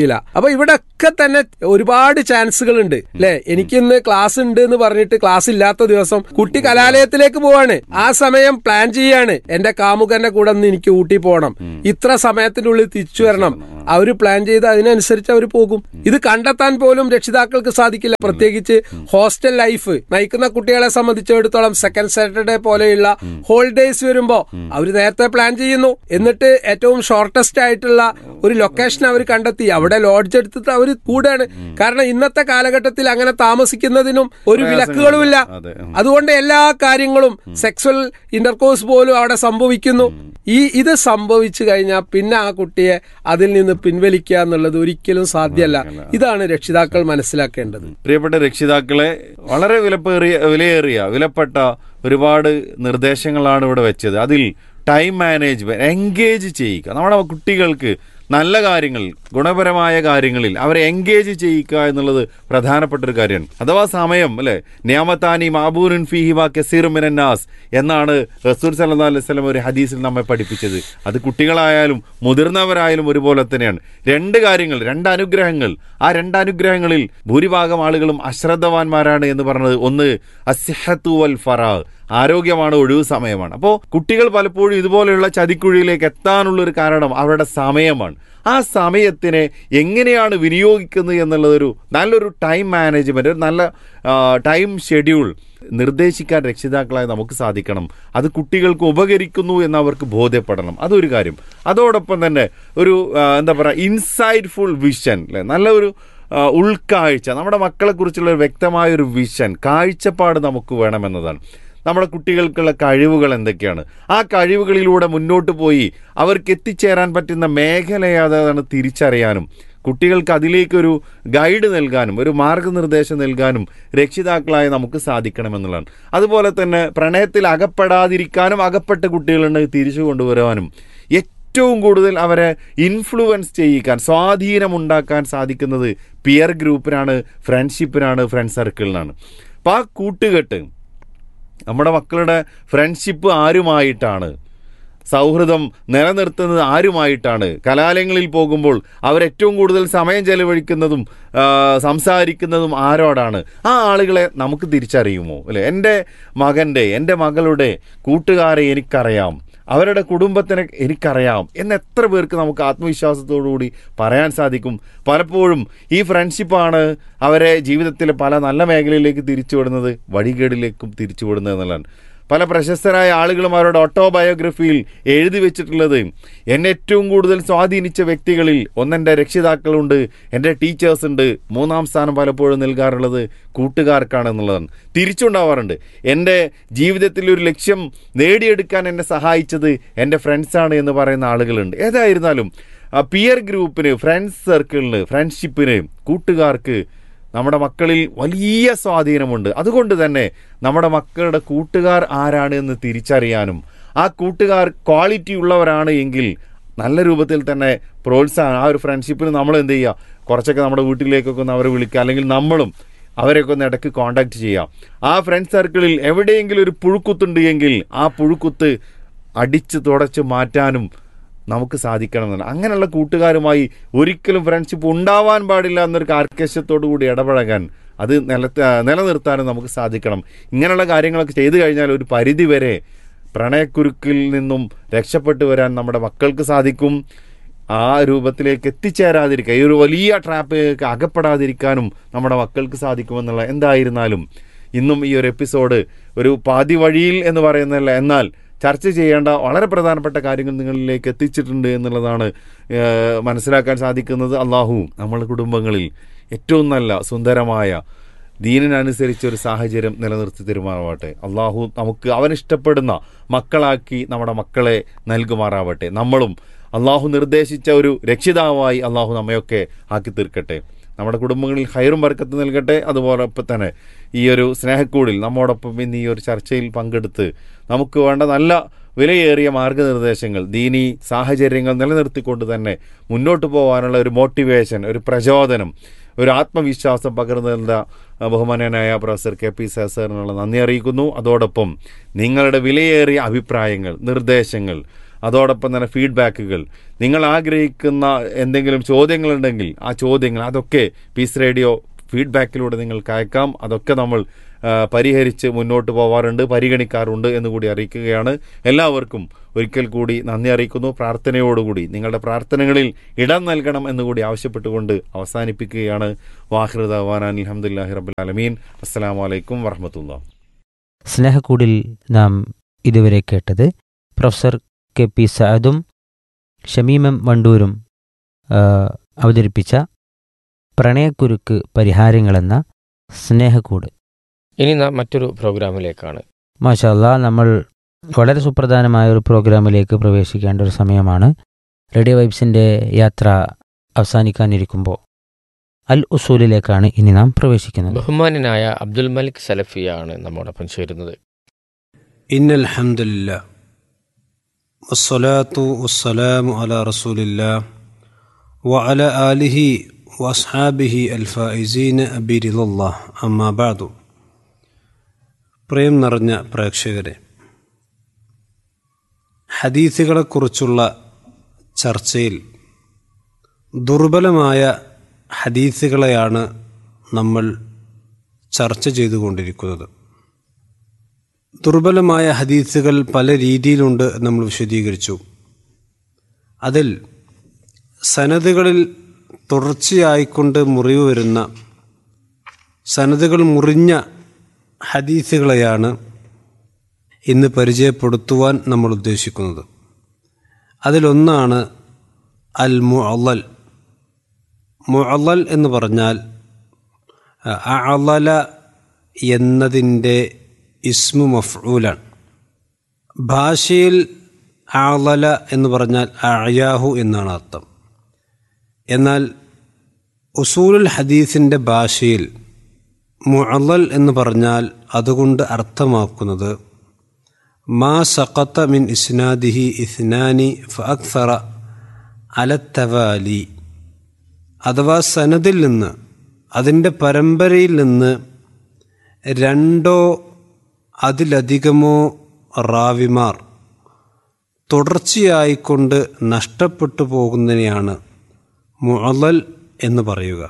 A: പറ്റില്ല. അപ്പൊ ഇവിടെ ഒക്കെ തന്നെ ഒരുപാട് ചാൻസുകൾ ഉണ്ട് അല്ലെ. എനിക്കിന്ന് ക്ലാസ് ഉണ്ട് എന്ന് പറഞ്ഞിട്ട് ക്ലാസ് ഇല്ലാത്ത ദിവസം കുട്ടി കലാലയത്തിലേക്ക് പോവാണ്. ആ സമയം പ്ലാൻ ചെയ്യാണ്, എന്റെ കാമുകന്റെ കൂടെ ഒന്ന് എനിക്ക് ഊട്ടി പോകണം, ഇത്ര സമയത്തിനുള്ളിൽ തിരിച്ചു വരണം. അവര് പ്ലാൻ ചെയ്ത് അതിനനുസരിച്ച് അവർ പോകും. ഇത് കണ്ടെത്താൻ പോലും രക്ഷിതാക്കൾക്ക് സാധിക്കില്ല. പ്രത്യേകിച്ച് ഹോസ്റ്റൽ ലൈഫ് നയിക്കുന്ന കുട്ടികളെ സംബന്ധിച്ചിടത്തോളം സെക്കൻഡ് സാറ്റർഡേ പോലെയുള്ള ഹോളിഡേയ്സ് വരുമ്പോ അവര് നേരത്തെ പ്ലാൻ ചെയ്യുന്നു. എന്നിട്ട് ഏറ്റവും ഷോർട്ടസ്റ്റ് ആയിട്ടുള്ള ഒരു ലൊക്കേഷൻ അവർ കണ്ടെത്തി അവിടെ ലോഡ്ജ് എടുത്തിട്ട് അവർ കൂടാണ്. കാരണം ഇന്നത്തെ കാലഘട്ടത്തിൽ അങ്ങനെ താമസിക്കുന്നതിനും ഒരു വിലക്കുകളുമില്ല. അതുകൊണ്ട് എല്ലാ കാര്യങ്ങളും സെക്സ്വൽ ഇന്റർകോഴ്സ് പോലും അവിടെ സംഭവിക്കുന്നു. ഈ ഇത് സംഭവിച്ചു കഴിഞ്ഞാൽ പിന്നെ ആ കുട്ടിയെ അതിൽ നിന്ന് പിൻവലിക്കുക എന്നുള്ളത് ഒരിക്കലും സാധ്യമല്ല. ഇതാണ് രക്ഷിതാക്കൾ മനസ്സിലാക്കേണ്ടത്.
B: പ്രിയപ്പെട്ട രക്ഷിതാക്കളെ, വളരെ വിലപ്പേറിയ വിലയേറിയ വിലപ്പെട്ട ഒരുപാട് നിർദ്ദേശങ്ങളാണ് ഇവിടെ വെച്ചത്. അതിൽ ടൈം മാനേജ്മെന്റ്, എൻഗേജ് ചെയ്യുക. നമ്മുടെ കുട്ടികൾക്ക് നല്ല കാര്യങ്ങൾ, ഗുണപരമായ കാര്യങ്ങളിൽ അവരെ എൻഗേജ് ചെയ്യിക്കുക എന്നുള്ളത് പ്രധാനപ്പെട്ട ഒരു കാര്യമാണ്. അഥവാ സമയം അല്ലെ, നിയമത്താനി മാബൂനുൻ ഫീഹി മാ കസീറുൻ മിനന്നാസ് എന്നാണ് റസൂൽ സല്ലല്ലാഹു അലൈഹി വസല്ലം ഒരു ഹദീസിൽ നമ്മെ പഠിപ്പിച്ചത്. അത് കുട്ടികളായാലും മുതിർന്നവരായാലും ഒരുപോലെ തന്നെയാണ്. രണ്ട് കാര്യങ്ങൾ, രണ്ട് അനുഗ്രഹങ്ങൾ. ആ രണ്ട് അനുഗ്രഹങ്ങളിൽ ഭൂരിഭാഗം ആളുകളും അശ്രദ്ധവാന്മാരാണ് എന്ന് പറഞ്ഞത്. ഒന്ന് അസ്സിഹത്തു വൽ ഫറാഗ്, ആരോഗ്യമാണ്, ഒഴിവ് സമയമാണ്. അപ്പോൾ കുട്ടികൾ പലപ്പോഴും ഇതുപോലെയുള്ള ചതിക്കുഴിയിലേക്ക് എത്താനുള്ള ഒരു കാരണം അവരുടെ സമയമാണ്. ആ സമയത്തിനെ എങ്ങനെയാണ് വിനിയോഗിക്കുന്നത് എന്നുള്ളതൊരു നല്ലൊരു ടൈം മാനേജ്മെന്റ്, ഒരു നല്ല ടൈം ഷെഡ്യൂൾ നിർദ്ദേശിക്കാൻ രക്ഷിതാക്കളായി നമുക്ക് സാധിക്കണം. അത് കുട്ടികൾക്ക് ഉപകരിക്കുന്നു എന്ന് അവർക്ക് ബോധ്യപ്പെടണം. അതൊരു കാര്യം. അതോടൊപ്പം തന്നെ ഒരു എന്താ പറയുക ഇൻസൈറ്റ്ഫുൾ വിഷൻ അല്ലെ, നല്ല ഒരു ഉൾക്കാഴ്ച, നമ്മുടെ മക്കളെ കുറിച്ചുള്ള ഒരു വ്യക്തമായൊരു വിഷൻ, കാഴ്ചപ്പാട് നമുക്ക് വേണമെന്നതാണ്. നമ്മുടെ കുട്ടികൾക്കുള്ള കഴിവുകൾ എന്തൊക്കെയാണ്, ആ കഴിവുകളിലൂടെ മുന്നോട്ട് പോയി അവർക്ക് എത്തിച്ചേരാൻ പറ്റുന്ന മേഖല ഏതാണ് തിരിച്ചറിയാനും കുട്ടികൾക്ക് അതിലേക്കൊരു ഗൈഡ് നൽകാനും ഒരു മാർഗനിർദ്ദേശം നൽകാനും രക്ഷിതാക്കളായി നമുക്ക് സാധിക്കണമെന്നുള്ളതാണ്. അതുപോലെ തന്നെ പ്രണയത്തിൽ അകപ്പെടാതിരിക്കാനും അകപ്പെട്ട കുട്ടികളുണ്ടെങ്കിൽ തിരിച്ചു കൊണ്ടുവരാനും ഏറ്റവും കൂടുതൽ അവരെ ഇൻഫ്ലുവൻസ് ചെയ്യിക്കാൻ, സ്വാധീനമുണ്ടാക്കാൻ സാധിക്കുന്നത് പിയർ ഗ്രൂപ്പിനാണ്, ഫ്രണ്ട്ഷിപ്പിനാണ്, ഫ്രണ്ട് സർക്കിളിനാണ്. അപ്പോൾ ആ കൂട്ടുകെട്ട്, നമ്മുടെ മക്കളുടെ ഫ്രണ്ട്ഷിപ്പ് ആരുമായിട്ടാണ്, സൗഹൃദം നിലനിർത്തുന്നത് ആരുമായിട്ടാണ്, കലാലയങ്ങളിൽ പോകുമ്പോൾ അവരേറ്റവും കൂടുതൽ സമയം ചെലവഴിക്കുന്നതും സംസാരിക്കുന്നതും ആരോടാണ്, ആ ആളുകളെ നമുക്ക് തിരിച്ചറിയുമോ അല്ലെ? എൻ്റെ മകൻ്റെ, എൻ്റെ മകളുടെ കൂട്ടുകാരെ എനിക്കറിയാം, അവരുടെ കുടുംബത്തിനെ എനിക്കറിയാം എന്ന് എത്ര പേർക്ക് നമുക്ക് ആത്മവിശ്വാസത്തോടുകൂടി പറയാൻ സാധിക്കും? പലപ്പോഴും ഈ ഫ്രണ്ട്ഷിപ്പാണ് അവരെ ജീവിതത്തിലെ പല നല്ല മേഖലയിലേക്ക് തിരിച്ചുവിടുന്നത്, വഴികേടിലേക്കും തിരിച്ചുവിടുന്നത് എന്നുള്ളതാണ്. പല പ്രശസ്തരായ ആളുകളും അവരുടെ ഓട്ടോബയോഗ്രഫിയിൽ എഴുതി വെച്ചിട്ടുള്ളത്, എന്നെ ഏറ്റവും കൂടുതൽ സ്വാധീനിച്ച വ്യക്തികളിൽ ഒന്നെൻ്റെ രക്ഷിതാക്കളുണ്ട്, എൻ്റെ ടീച്ചേഴ്സ് ഉണ്ട്, മൂന്നാം സ്ഥാനം പലപ്പോഴും നൽകാറുള്ളത് കൂട്ടുകാർക്കാണെന്നുള്ളതാണ്. തിരിച്ചുണ്ടാവാറുണ്ട്, എൻ്റെ ജീവിതത്തിൽ ഒരു ലക്ഷ്യം നേടിയെടുക്കാൻ എന്നെ സഹായിച്ചത് എൻ്റെ ഫ്രണ്ട്സാണ് എന്ന് പറയുന്ന ആളുകളുണ്ട്. ഏതായിരുന്നാലും പിയർ ഗ്രൂപ്പിന്, ഫ്രണ്ട്സ് സർക്കിളിന്, ഫ്രണ്ട്ഷിപ്പിന്, കൂട്ടുകാർക്ക് നമ്മുടെ മക്കളിൽ വലിയ സ്വാധീനമുണ്ട്. അതുകൊണ്ട് തന്നെ നമ്മുടെ മക്കളുടെ കൂട്ടുകാർ ആരാണ് എന്ന് തിരിച്ചറിയാനും ആ കൂട്ടുകാർ ക്വാളിറ്റി ഉള്ളവരാണ് എങ്കിൽ നല്ല രൂപത്തിൽ തന്നെ പ്രോത്സാഹനം, ആ ഒരു ഫ്രണ്ട്ഷിപ്പിന് നമ്മൾ എന്ത് ചെയ്യുക, കുറച്ചൊക്കെ നമ്മുടെ വീട്ടിലേക്കൊക്കെ ഒന്ന് അവരെ വിളിക്കുക, അല്ലെങ്കിൽ നമ്മളും അവരെയൊക്കെ ഒന്ന് ഇടയ്ക്ക് കോണ്ടാക്ട് ചെയ്യാം. ആ ഫ്രണ്ട് സർക്കിളിൽ എവിടെയെങ്കിലും ഒരു പുഴുക്കുത്തുണ്ട് എങ്കിൽ ആ പുഴുക്കുത്ത് അടിച്ച് തുടച്ച് മാറ്റാനും നമുക്ക് സാധിക്കണമെന്നാണ്. അങ്ങനെയുള്ള കൂട്ടുകാരുമായി ഒരിക്കലും ഫ്രണ്ട്ഷിപ്പ് ഉണ്ടാവാൻ പാടില്ല എന്നൊരു കാർക്കശ്യത്തോടു കൂടി ഇടപഴകാൻ, അത് നിലത്ത് നിലനിർത്താനും നമുക്ക് സാധിക്കണം. ഇങ്ങനെയുള്ള കാര്യങ്ങളൊക്കെ ചെയ്തു കഴിഞ്ഞാൽ ഒരു പരിധി വരെ പ്രണയക്കുരുക്കിൽ നിന്നും രക്ഷപ്പെട്ടു വരാൻ നമ്മുടെ മക്കൾക്ക് സാധിക്കും. ആ രൂപത്തിലേക്ക് എത്തിച്ചേരാതിരിക്കുക, ഈ ഒരു വലിയ ട്രാപ്പിലേക്ക് അകപ്പെടാതിരിക്കാനും നമ്മുടെ മക്കൾക്ക് സാധിക്കുമെന്നുള്ള. എന്തായിരുന്നാലും ഇന്നും ഈ ഒരു എപ്പിസോഡ് ഒരു പാതി വഴിയിൽ എന്ന് പറയുന്നതല്ല, എന്നാൽ ചർച്ച ചെയ്യേണ്ട വളരെ പ്രധാനപ്പെട്ട കാര്യങ്ങൾ നിങ്ങളിലേക്ക് എത്തിച്ചിട്ടുണ്ട് എന്നുള്ളതാണ് മനസ്സിലാക്കാൻ സാധിക്കുന്നത്. അള്ളാഹു നമ്മുടെ കുടുംബങ്ങളിൽ ഏറ്റവും നല്ല സുന്ദരമായ ദീനിനനുസരിച്ച് ഒരു സാഹചര്യം നിലനിർത്തി തരുമാറാവട്ടെ. അള്ളാഹു നമുക്ക് അവനിഷ്ടപ്പെടുന്ന മക്കളാക്കി നമ്മുടെ മക്കളെ നൽകുമാറാവട്ടെ. നമ്മളും അള്ളാഹു നിർദ്ദേശിച്ച ഒരു രക്ഷിതാവായി അള്ളാഹു നമ്മയൊക്കെ ആക്കി തീർക്കട്ടെ. നമ്മുടെ കുടുംബങ്ങളിൽ ഹൈറും ബർക്കത്ത് നൽകട്ടെ. അതുപോലൊപ്പം തന്നെ ഈ ഒരു സ്നേഹക്കൂടിൽ നമ്മോടൊപ്പം ഇന്ന് ഈ ഒരു ചർച്ചയിൽ പങ്കെടുത്ത് നമുക്ക് വേണ്ട നല്ല വിലയേറിയ മാർഗനിർദ്ദേശങ്ങൾ, ദീനീ സാഹചര്യങ്ങൾ നിലനിർത്തിക്കൊണ്ട് തന്നെ മുന്നോട്ട് പോകാനുള്ള ഒരു മോട്ടിവേഷൻ, ഒരു പ്രചോദനം, ഒരു ആത്മവിശ്വാസം പകർന്നു നൽകുന്ന ബഹുമാന്യനായ പ്രൊഫസർ കെ പി സാറിനുള്ള നന്ദി അറിയിക്കുന്നു. അതോടൊപ്പം നിങ്ങളുടെ വിലയേറിയ അഭിപ്രായങ്ങൾ, നിർദ്ദേശങ്ങൾ, അതോടൊപ്പം തന്നെ ഫീഡ്ബാക്കുകൾ, നിങ്ങൾ ആഗ്രഹിക്കുന്ന എന്തെങ്കിലും ചോദ്യങ്ങളുണ്ടെങ്കിൽ ആ ചോദ്യങ്ങൾ അതൊക്കെ പീസ് റേഡിയോ ഫീഡ്ബാക്കിലൂടെ നിങ്ങൾക്ക് അയക്കാം. അതൊക്കെ നമ്മൾ പരിഹരിച്ച് മുന്നോട്ട് പോവാറുണ്ട്, പരിഗണിക്കാറുണ്ട് എന്നുകൂടി അറിയിക്കുകയാണ്. എല്ലാവർക്കും ഒരിക്കൽ കൂടി നന്ദി അറിയിക്കുന്നു. പ്രാർത്ഥനയോടുകൂടി നിങ്ങളുടെ പ്രാർത്ഥനകളിൽ ഇടം നൽകണം എന്നുകൂടി ആവശ്യപ്പെട്ടുകൊണ്ട് അവസാനിപ്പിക്കുകയാണ്. വാഹിർ ദഅ്വാനാ അൽഹംദുലില്ലാഹി റബ്ബിൽ ആലമീൻ. അസ്സലാമു അലൈക്കും വറഹ്മത്തുള്ളാഹി.
C: സ്നേഹക്കൂടിൽ നാം ഇതുവരെ കേട്ടത് പ്രൊഫസർ കെ പി സഅദും ഷമീമം വണ്ടൂരും അവതരിപ്പിച്ച പ്രണയക്കുരുക്ക് പരിഹാരങ്ങളെന്ന സ്നേഹക്കൂട്.
D: ഇനി നാം മറ്റൊരു പ്രോഗ്രാമിലേക്കാണ്.
C: മാഷാ അല്ലാ, നമ്മൾ വളരെ സുപ്രധാനമായ ഒരു പ്രോഗ്രാമിലേക്ക് പ്രവേശിക്കേണ്ട ഒരു സമയമാണ്. റേഡിയോ വൈബ്സിൻ്റെ യാത്ര അവസാനിക്കാനിരിക്കുമ്പോൾ അൽ ഉസൂലിലേക്കാണ് ഇനി നാം പ്രവേശിക്കുന്നത്.
D: ബഹുമാനായ അബ്ദുൽ മലിക് സലഫിയാണ് നമ്മോടൊപ്പം ചേരുന്നത്.
E: ഇന്നൽ ഹംദുലില്ലാഹ് വസ്സലാത്തു വസ്സലാമു അലാ റസൂലില്ലാഹ് വഅലാ ആലിഹി വഅസ്ഹാബിഹി അൽ ഫായിസീന ബിറിദല്ലാഹ്. അമ്മാ ബഅദു. പ്രേം നിറഞ്ഞ പ്രേക്ഷകരെ, ഹദീസുകളെക്കുറിച്ചുള്ള ചർച്ചയിൽ ദുർബലമായ ഹദീസുകളെയാണ് നമ്മൾ ചർച്ച ചെയ്തുകൊണ്ടിരിക്കുന്നത്. ദുർബലമായ ഹദീസുകൾ പല രീതിയിലുണ്ട് നമ്മൾ വിശദീകരിച്ചു. അതിൽ സനദുകളിൽ തുടർച്ചയായിക്കൊണ്ട് മുറിവ് വരുന്ന, സനദുകൾ മുറിഞ്ഞ ഹദീസുകളെയാണ് ഇന്ന് പരിചയപ്പെടുത്തുവാൻ നമ്മൾ ഉദ്ദേശിക്കുന്നത്. അതിലൊന്നാണ് അൽ മുഅല്ലൽ. മുഅല്ലൽ എന്ന് പറഞ്ഞാൽ അഅലല എന്നതിൻ്റെ ഇസ്മു മഫ്ഊലാണ്. ഭാഷയിൽ അഅലല എന്ന് പറഞ്ഞാൽ അഅയാഹു എന്നാണ് അർത്ഥം. എന്നാൽ ഉസൂലുൽ ഹദീസിൻ്റെ ഭാഷയിൽ മുഅല്ലൽ എന്ന് പറഞ്ഞാൽ അതുകൊണ്ട് അർത്ഥമാക്കുന്നത് മാ സഖത മിൻ ഇസ്നാദിഹി ഇസ്നാനി ഫഅക്സറ അലത്തവാലി, അഥവാ സനദിൽ നിന്ന്, അതിൻ്റെ പരമ്പരയിൽ നിന്ന് രണ്ടോ അതിലധികമോ റാവിമാർ തുടർച്ചയായിക്കൊണ്ട് നഷ്ടപ്പെട്ടു പോകുന്നതിനെയാണ് മുഅല്ലൽ എന്ന് പറയുക.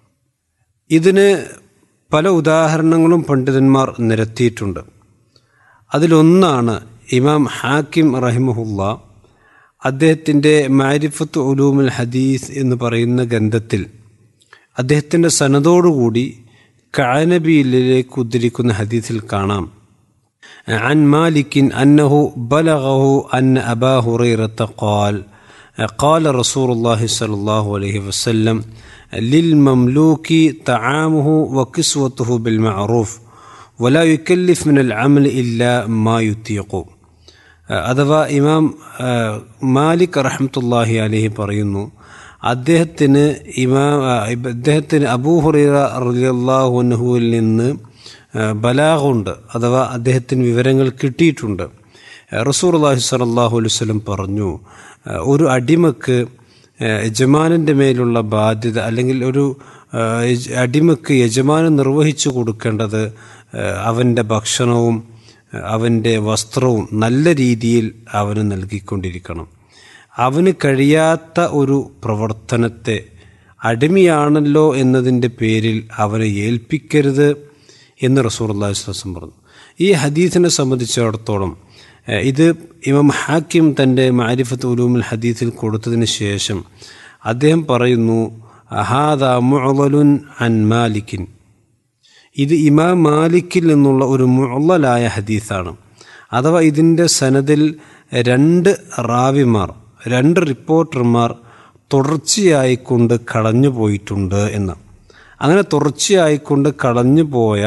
E: ഇതിന് പല ഉദാഹരണങ്ങളും പണ്ഡിതന്മാർ നിരത്തിയിട്ടുണ്ട്. അതിലൊന്നാണ് ഇമാം ഹാക്കിം റഹിമഹുല്ലാ അദ്ദേഹത്തിൻ്റെ മഅരിഫത്ത് ഉലൂമുൽ ഹദീസ് എന്ന് പറയുന്ന ഗ്രന്ഥത്തിൽ അദ്ദേഹത്തിൻ്റെ സനദോടുകൂടി കഅനബിയിലേക്ക് ഉദ്ധരിക്കുന്ന ഹദീസിൽ കാണാം, അൻ മാലിക്കിൻ അന്നഹു ബലഗഹു അന്ന അബാ ഹുറൈറത ഖാൽ ഖാല റസൂലുള്ളാഹി സ്വല്ലല്ലാഹു അലൈഹി വസല്ലം ലിൽമംലൂക്കി തആമുഹു വകിസ്വതുഹു ബിൽമഅറൂഫ് വലാ യുകല്ലിഫ് മിനൽ അമൽ ഇല്ലാ മാ യുതീഖു. അഥവാ ഇമാം മാലിക് റഹ്മത്തുള്ളാഹി അലൈഹി പറയുന്നു, അദ്ദേഹത്തിന് ഇമാം അദ്ദേഹത്തിന് അബൂ ഹുറൈറ റളിയല്ലാഹു അൻഹുവിൽ നിന്ന് ബലാഗുണ്ട്, അഥവാ അദ്ദേഹത്തിന് വിവരങ്ങൾ കിട്ടിയിട്ടുണ്ട്. റസൂലുള്ളാഹി സ്വല്ലല്ലാഹു അലൈഹി വസല്ലം പറഞ്ഞു, ഒരു അടിമക്ക് യജമാനൻ്റെ മേലുള്ള ബാധ്യത, അല്ലെങ്കിൽ ഒരു അടിമക്ക് യജമാനൻ നിർവഹിച്ചു കൊടുക്കേണ്ടത് അവൻ്റെ ഭക്ഷണവും അവൻ്റെ വസ്ത്രവും നല്ല രീതിയിൽ അവന് നൽകിക്കൊണ്ടിരിക്കണം. അവന് കഴിയാത്ത ഒരു പ്രവർത്തനത്തെ അടിമയാണല്ലോ എന്നതിൻ്റെ പേരിൽ അവനെ ഏൽപ്പിക്കരുത് എന്ന് റസൂലുള്ളാഹി സ്വല്ലല്ലാഹു അലൈഹി വസല്ലം പറഞ്ഞു. ഈ ഹദീസിനെ സംബന്ധിച്ചിടത്തോളം ഇത് ഇമാം ഹാക്കിം തൻ്റെ മഅരിഫത്ത് ഉലൂമുൽ ഹദീസിൽ കൊടുത്തതിന് ശേഷം അദ്ദേഹം പറയുന്നു, ഹാദാ മുഅല്ലലുൻ അൻ മാലിക്കിൻ, ഇത് ഇമാം മാലിക്കിൽ നിന്നുള്ള ഒരു മുഅല്ലലായ ഹദീസാണ്. അഥവാ ഇതിൻ്റെ സനദിൽ രണ്ട് റാവിമാർ, രണ്ട് റിപ്പോർട്ടർമാർ തുടർച്ചയായിക്കൊണ്ട് കളഞ്ഞു പോയിട്ടുണ്ട് എന്ന്. അങ്ങനെ തുടർച്ചയായിക്കൊണ്ട് കളഞ്ഞു പോയ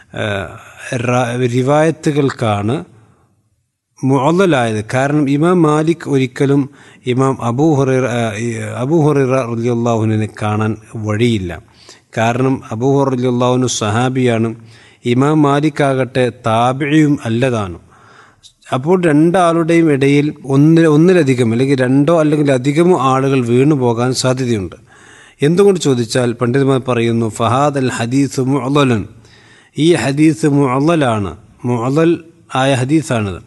E: റിവായത്തുകൾക്കാണ് മുഅല്ലലായത്. കാരണം ഇമാം മാലിക് ഒരിക്കലും ഇമാം അബൂ ഹുറൈറ അബൂ ഹുറൈറ റളിയല്ലാഹു അൻഹുവിനെ കാണാൻ വഴിയില്ല. കാരണം അബൂ ഹുറൈറ റളിയല്ലാഹു അൻഹു സഹാബിയാണ്, ഇമാം മാലിക് ആകട്ടെ താബിഈയും അല്ലതാനും. അപ്പോൾ രണ്ടാളുടെയും ഇടയിൽ ഒന്ന് ഒന്നിലധികം അല്ലെങ്കിൽ രണ്ടോ അല്ലെങ്കിൽ അധികമോ ആളുകൾ വീണു പോകാൻ സാധ്യതയുണ്ട്. എന്തുകൊണ്ട് ചോദിച്ചാൽ പണ്ഡിതന്മാർ പറയുന്നു, ഫഹാദ് അൽ ഹദീസ് മുഅല്ലലുൻ, ഈ ഹദീസ് മുഅല്ലലാണ്, മുഅല്ലൽ ആയ ഹദീസാണിത്.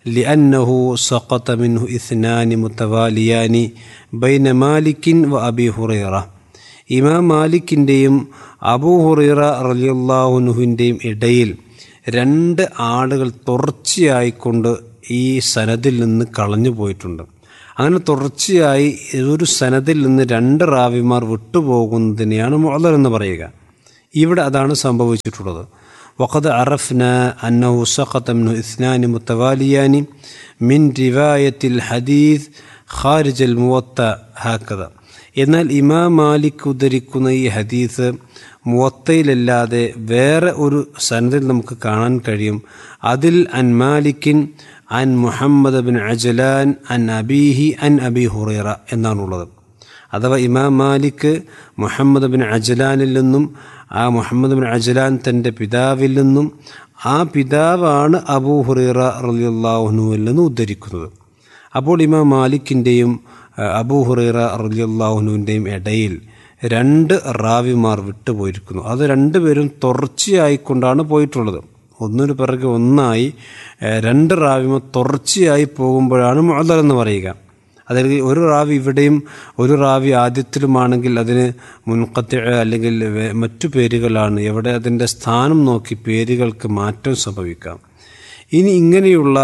E: لأنه سقط منه اثنان متواليان بين مالك وأبي هريرة. ഇമാം മാലിക്കിൻ്റെയും അബൂ ഹുറൈറ റളിയല്ലാഹു അൻഹുവിൻ്റെയും ഇടയിൽ രണ്ട് ആളുകൾ തുടർച്ചയായിക്കൊണ്ട് ഈ സനദിൽ നിന്ന് കളഞ്ഞു പോയിട്ടുണ്ട്. അങ്ങനെ തുടർച്ചയായി ഒരു സനദിൽ നിന്ന് രണ്ട് റാവിമാർ വിട്ടുപോകുന്നതിനെയാണ് മുഅ്ളൽ എന്ന് പറയുക. ഇവിടെ അതാണ് സംഭവിച്ചിട്ടുള്ളത്. വഖദ് അറഫ്ന അന്നഹു സഖത മിൻഹു ഇസ്നാനി മുതവാലിയാനി മിൻ റിവായത്തിൽ ഹദീസ് ഖാരിജൽ മുവത്ത ഹാക്കദ. എന്നാൽ ഇമാം മാലിക് ഉദ്ധരിക്കുന്ന ഈ ഹദീസ് മുവത്തയിലല്ലാതെ വേറെ ഒരു സനദിൽ നമുക്ക് കാണാൻ കഴിയും. അതിൽ അൻ മാലിക്കിൻ അൻ മുഹമ്മദ് ബിൻ അജ്ലാൻ അൻ അബീഹി അൻ അബി ഹുറൈറ എന്നാണുള്ളത്. അഥവാ ഇമാം മാലിക് മുഹമ്മദ് ബിൻ അജ്ലാനിൽ നിന്നും ആ മുഹമ്മദ് ബിൻ അജ്ലാൻ തൻ്റെ പിതാവിൽ നിന്നും ആ പിതാവാണ് അബൂ ഹുറൈറ റളിയല്ലാഹു അൻഹുവിൽ നിന്ന് ഉദ്ധരിക്കുന്നത്. അപ്പോൾ ഇമാം മാലിക്കിൻ്റെയും അബൂ ഹുറൈറ റളിയല്ലാഹു അൻഹുവിൻ്റെയും ഇടയിൽ രണ്ട് റാവിമാർ വിട്ടുപോയിരിക്കുന്നു. അത് രണ്ടുപേരും തുടർച്ചയായിക്കൊണ്ടാണ് പോയിട്ടുള്ളത്. ഒന്നിനു പിറകെ ഒന്നായി രണ്ട് റാവിമാർ തുടർച്ചയായി പോകുമ്പോഴാണ് മുഅ്ളൽ എന്ന് പറയുക. അതായത് ഒരു റാവി ഇവിടെയും ഒരു റാവി ആദ്യത്തിലുമാണെങ്കിൽ അതിന് മുൻഖത്തി അല്ലെങ്കിൽ മറ്റു പേരുകളാണ്. എവിടെ അതിൻ്റെ സ്ഥാനം നോക്കി പേരുകൾക്ക് മാറ്റം സംഭവിക്കാം. ഇനി ഇങ്ങനെയുള്ള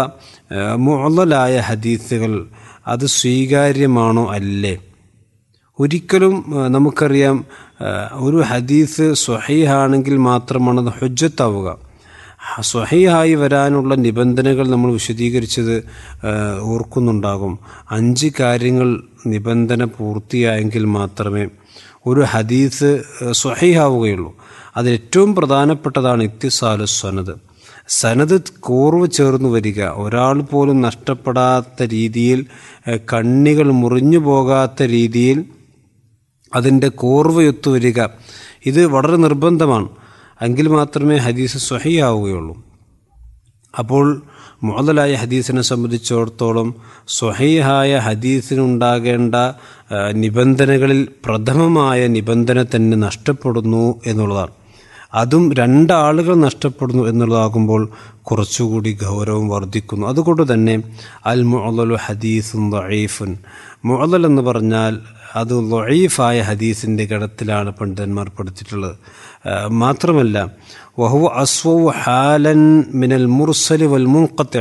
E: മുഅ്ളലായ ഹദീസുകൾ അത് സ്വീകാര്യമാണോ അല്ലേ? ഒരിക്കലും നമുക്കറിയാം ഒരു ഹദീസ് സ്വഹീഹാണെങ്കിൽ മാത്രമാണ് അത് ഹുജ്ജത്താവുക. സ്വഹീഹായി വരാനുള്ള നിബന്ധനകൾ നമ്മൾ വിശദീകരിച്ചത് ഓർക്കുന്നുണ്ടാകും. അഞ്ച് കാര്യങ്ങൾ നിബന്ധന പൂർത്തിയായെങ്കിൽ മാത്രമേ ഒരു ഹദീസ് സ്വഹീഹാവുകയുള്ളൂ. അതിലേറ്റവും പ്രധാനപ്പെട്ടതാണ് ഇത്തിസാലു സനദ്. സനദ് കോർവ് ചേർന്ന് വരിക, ഒരാൾ പോലും നഷ്ടപ്പെടാത്ത രീതിയിൽ, കണ്ണികൾ മുറിഞ്ഞു പോകാത്ത രീതിയിൽ അതിൻ്റെ കോർവയൊത്തു വരിക, ഇത് വളരെ നിർബന്ധമാണ്. എങ്കിൽ മാത്രമേ ഹദീസ് സ്വഹീഹാവുകയുള്ളൂ. അപ്പോൾ മുഅ്ളലായ ഹദീസിനെ സംബന്ധിച്ചിടത്തോളം സ്വഹീഹായ ഹദീസിനുണ്ടാകേണ്ട നിബന്ധനകളിൽ പ്രഥമമായ നിബന്ധന തന്നെ നഷ്ടപ്പെടുന്നു എന്നുള്ളതാണ്. അതും രണ്ടാളുകൾ നഷ്ടപ്പെടുന്നു എന്നുള്ളതാകുമ്പോൾ കുറച്ചുകൂടി ഗൗരവം വർദ്ധിക്കുന്നു. അതുകൊണ്ട് തന്നെ അൽ മുഅ്ളലു ഹദീസുൻ ദഈഫുൻ, മുഅ്ളൽ എന്ന് പറഞ്ഞാൽ അത് ദഈഫായ ഹദീസിൻ്റെ ഗണത്തിലാണ് പണ്ഡിതന്മാർ പഠിച്ചിട്ടുള്ളത്. മാത്രമല്ല വഹുവ അസ്വഉ ഹാലൻ മിനൽ മുർസലി വൽ മുൻഖത്തി,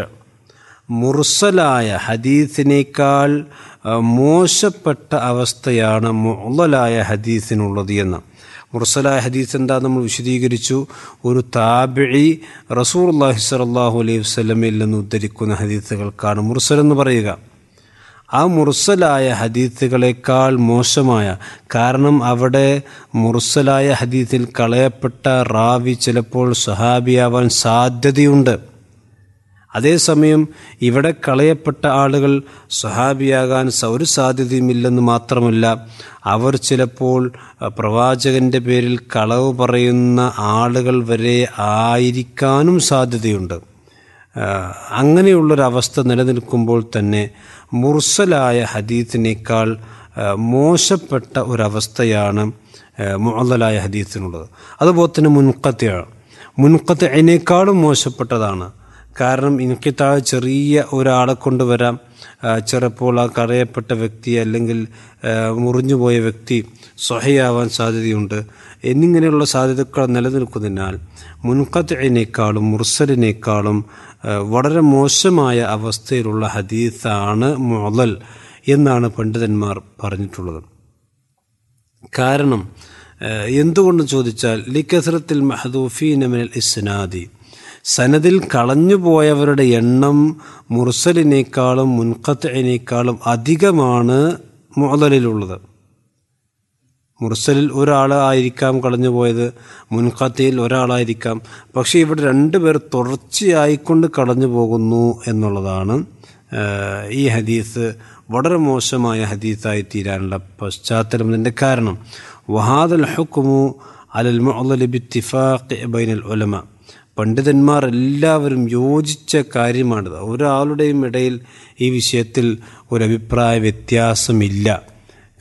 E: മുർസലായ ഹദീസിനേക്കാൾ മോശപ്പെട്ട അവസ്ഥയാണ് മുഅ്ളലായ ഹദീസിനുള്ളത് എന്ന്. മുർസലായ ഹദീസ് എന്താ നമ്മൾ വിശദീകരിച്ചു. ഒരു താബിഈ റസൂലുള്ളാഹി സ്വല്ലല്ലാഹു അലൈഹി വസല്ലമയിൽ നിന്ന് ഉദ്ധരിക്കുന്ന ഹദീസുകൾക്കാണ് മുർസൽ എന്ന് പറയുക. ആ മുർസലായ ഹദീസുകളേക്കാൾ മോശമായ, കാരണം അവിടെ മുർസലായ ഹദീസിൽ കളയപ്പെട്ട റാവി ചിലപ്പോൾ സ്വഹാബിയാവാൻ സാധ്യതയുണ്ട്. അതേസമയം ഇവിടെ കളയപ്പെട്ട ആളുകൾ സ്വഹാബിയാകാൻ ഒരു സാധ്യതയുമില്ലെന്ന് മാത്രമല്ല, അവർ ചിലപ്പോൾ പ്രവാചകന്റെ പേരിൽ കളവ് പറയുന്ന ആളുകൾ വരെ ആയിരിക്കാനും സാധ്യതയുണ്ട്. അങ്ങനെയുള്ളൊരവസ്ഥ നിലനിൽക്കുമ്പോൾ തന്നെ മുർസലായ ഹദീസിനേക്കാൾ മോശപ്പെട്ട ഒരവസ്ഥയാണ് മുഅ്ളലായ ഹദീസിനുള്ളത്. അതുപോലെ തന്നെ മുൻഖത്തി, മുൻഖത്തിനേക്കാളും മോശപ്പെട്ടതാണ്. കാരണം ഇൻഖിതാ ചെറിയ ഒരാളെ കൊണ്ടുവരാം, ചിലപ്പോൾ ആ കറയപ്പെട്ട വ്യക്തി അല്ലെങ്കിൽ മുറിഞ്ഞുപോയ വ്യക്തി സ്വഹീഹാവാൻ സാധ്യതയുണ്ട്. എന്നിങ്ങനെയുള്ള സാധ്യതകൾ നിലനിൽക്കുന്നതിനാൽ മുൻഖത്തിനേക്കാളും മുർസലിനേക്കാളും വളരെ മോശമായ അവസ്ഥയിലുള്ള ഹദീസാണ് മുഅ്ളൽ എന്നാണ് പണ്ഡിതന്മാർ പറഞ്ഞിട്ടുള്ളത്. കാരണം എന്തുകൊണ്ട് ചോദിച്ചാൽ ലികസ്റത്തിൽ മഹ്ദൂഫീന മിനൽ ഇസ്നാദി, സനദിൽ കളഞ്ഞുപോയവരുടെ എണ്ണം മുർസലിനേക്കാളും മുൻഖത്തിനേക്കാളും അധികമാണ് മുഅ്ളലിലുള്ളത്. മുർസലിൽ ഒരാളായിരിക്കാം കളഞ്ഞുപോയത്, മുൻഖത്തിയിൽ ഒരാളായിരിക്കാം. പക്ഷേ ഇവിടെ രണ്ടുപേർ തുടർച്ചയായിക്കൊണ്ട് കളഞ്ഞു പോകുന്നു എന്നുള്ളതാണ് ഈ ഹദീസ് വളരെ മോശമായ ഹദീസായി തീരാനുള്ള പശ്ചാത്തലം. ഇതിൻ്റെ കാരണം വഹാദൽ ഹുക്മു അലൽ മുഅ്ളൽ ബിത്തിഫാഖി ബൈനൽ ഉലമ, പണ്ഡിതന്മാർ എല്ലാവരും യോജിച്ച കാര്യമാണിത്. ഒരാളുടെയും ഇടയിൽ ഈ വിഷയത്തിൽ ഒരഭിപ്രായ വ്യത്യാസമില്ല.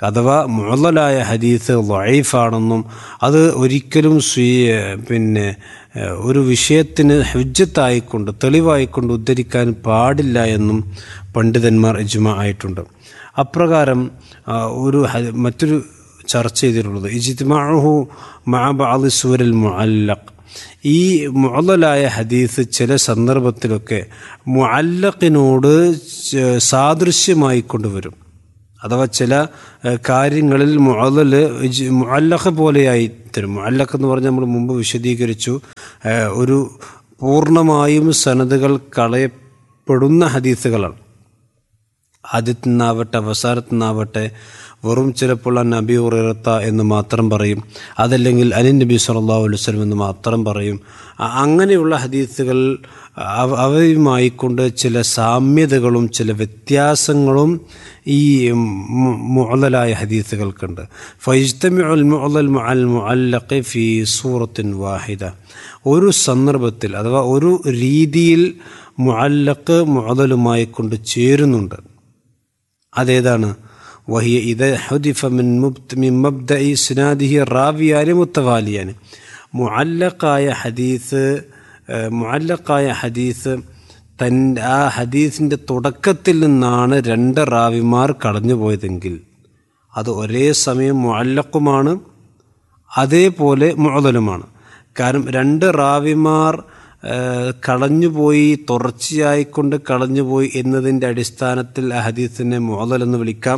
E: അഥവാ മുഅല്ലലായ ഹദീസ് ദഈഫാണെന്നും അത് ഒരിക്കലും സ്വീ പിന്നെ ഒരു വിഷയത്തിന് ഹുജ്ജത്തായിക്കൊണ്ട് തെളിവായിക്കൊണ്ട് ഉദ്ധരിക്കാൻ പാടില്ല എന്നും പണ്ഡിതന്മാർ ഇജ്മാ ആയിട്ടുണ്ട്. അപ്രകാരം ഒരു മറ്റൊരു ചർച്ച ചെയ്തിട്ടുള്ളത് ഇജ്തിമാഉഹു മഅ ബഅദി സൂറൽ മുഅല്ലഖ്. ഈ മുഅല്ലലായ ഹദീസ് ചില സന്ദർഭത്തിലൊക്കെ മുഅല്ലഖിനോട് സാദൃശ്യമായി കൊണ്ടുവരും. അഥവാ ചില കാര്യങ്ങളിൽ മുഅല്ലൽ മുഅല്ലഖ് പോലെയായി തരും. മുഅല്ലഖ് എന്ന് പറഞ്ഞാൽ നമ്മൾ മുമ്പ് വിശദീകരിച്ചു, ഒരു പൂർണ്ണമായും സനദുകൾ കളയപ്പെടുന്ന ഹദീസുകളാണ്. ആദ്യത്തു നിന്നാവട്ടെ അവസാനത്തു നിന്നാവട്ടെ വെറും ചിലപ്പോൾ അൻ അബീ ഹുറൈറത്ത എന്ന് മാത്രം പറയും, അതല്ലെങ്കിൽ അനിൻ നബി സല്ലല്ലാഹു അലൈഹി വസല്ലം എന്ന് മാത്രം പറയും. അങ്ങനെയുള്ള ഹദീസുകൾ അവയുമായിക്കൊണ്ട് ചില സാമ്യതകളും ചില വ്യത്യാസങ്ങളും ഈ മുഅല്ലലായ ഹദീസുകൾക്കുണ്ട്. ഫയജ്തമിഉൽ മുഅല്ലൽ മഅൽ മുഅല്ലഖി ഫീ സൂറത്തിൻ വാഹിദ. ഒരു സന്ദർഭത്തിൽ അഥവാ ഒരു രീതിയിൽ മുഅല്ലഖ് മുഅല്ലലുമായി കൊണ്ട് ചേരുന്നുണ്ട്. അതേതാണ്? വഹിയ ഇദ ഹുദിഫ മിൻ മിൻ മബ്ദഇ ഇസ്നാദിഹി റാവിയാനി മുത്തവാലിയാനി. മുഅല്ലഖായ ഹദീസ് മുഅല്ലഖായ ഹദീസ് തൻ ആ ഹദീസിൻ്റെ തുടക്കത്തിൽ നിന്നാണ് രണ്ട് റാവിമാർ കടന്നു പോയതെങ്കിൽ അത് ഒരേ സമയം മുഅല്ലഖുമാണ് അതേപോലെ മുഅല്ലലുമാണ്. കാരണം രണ്ട് റാവിമാർ കളഞ്ഞുപോയി, തുടർച്ചയായിക്കൊണ്ട് കളഞ്ഞുപോയി എന്നതിൻ്റെ അടിസ്ഥാനത്തിൽ ആ ഹദീസിനെ മുഅല്ലൽ എന്ന് വിളിക്കാം.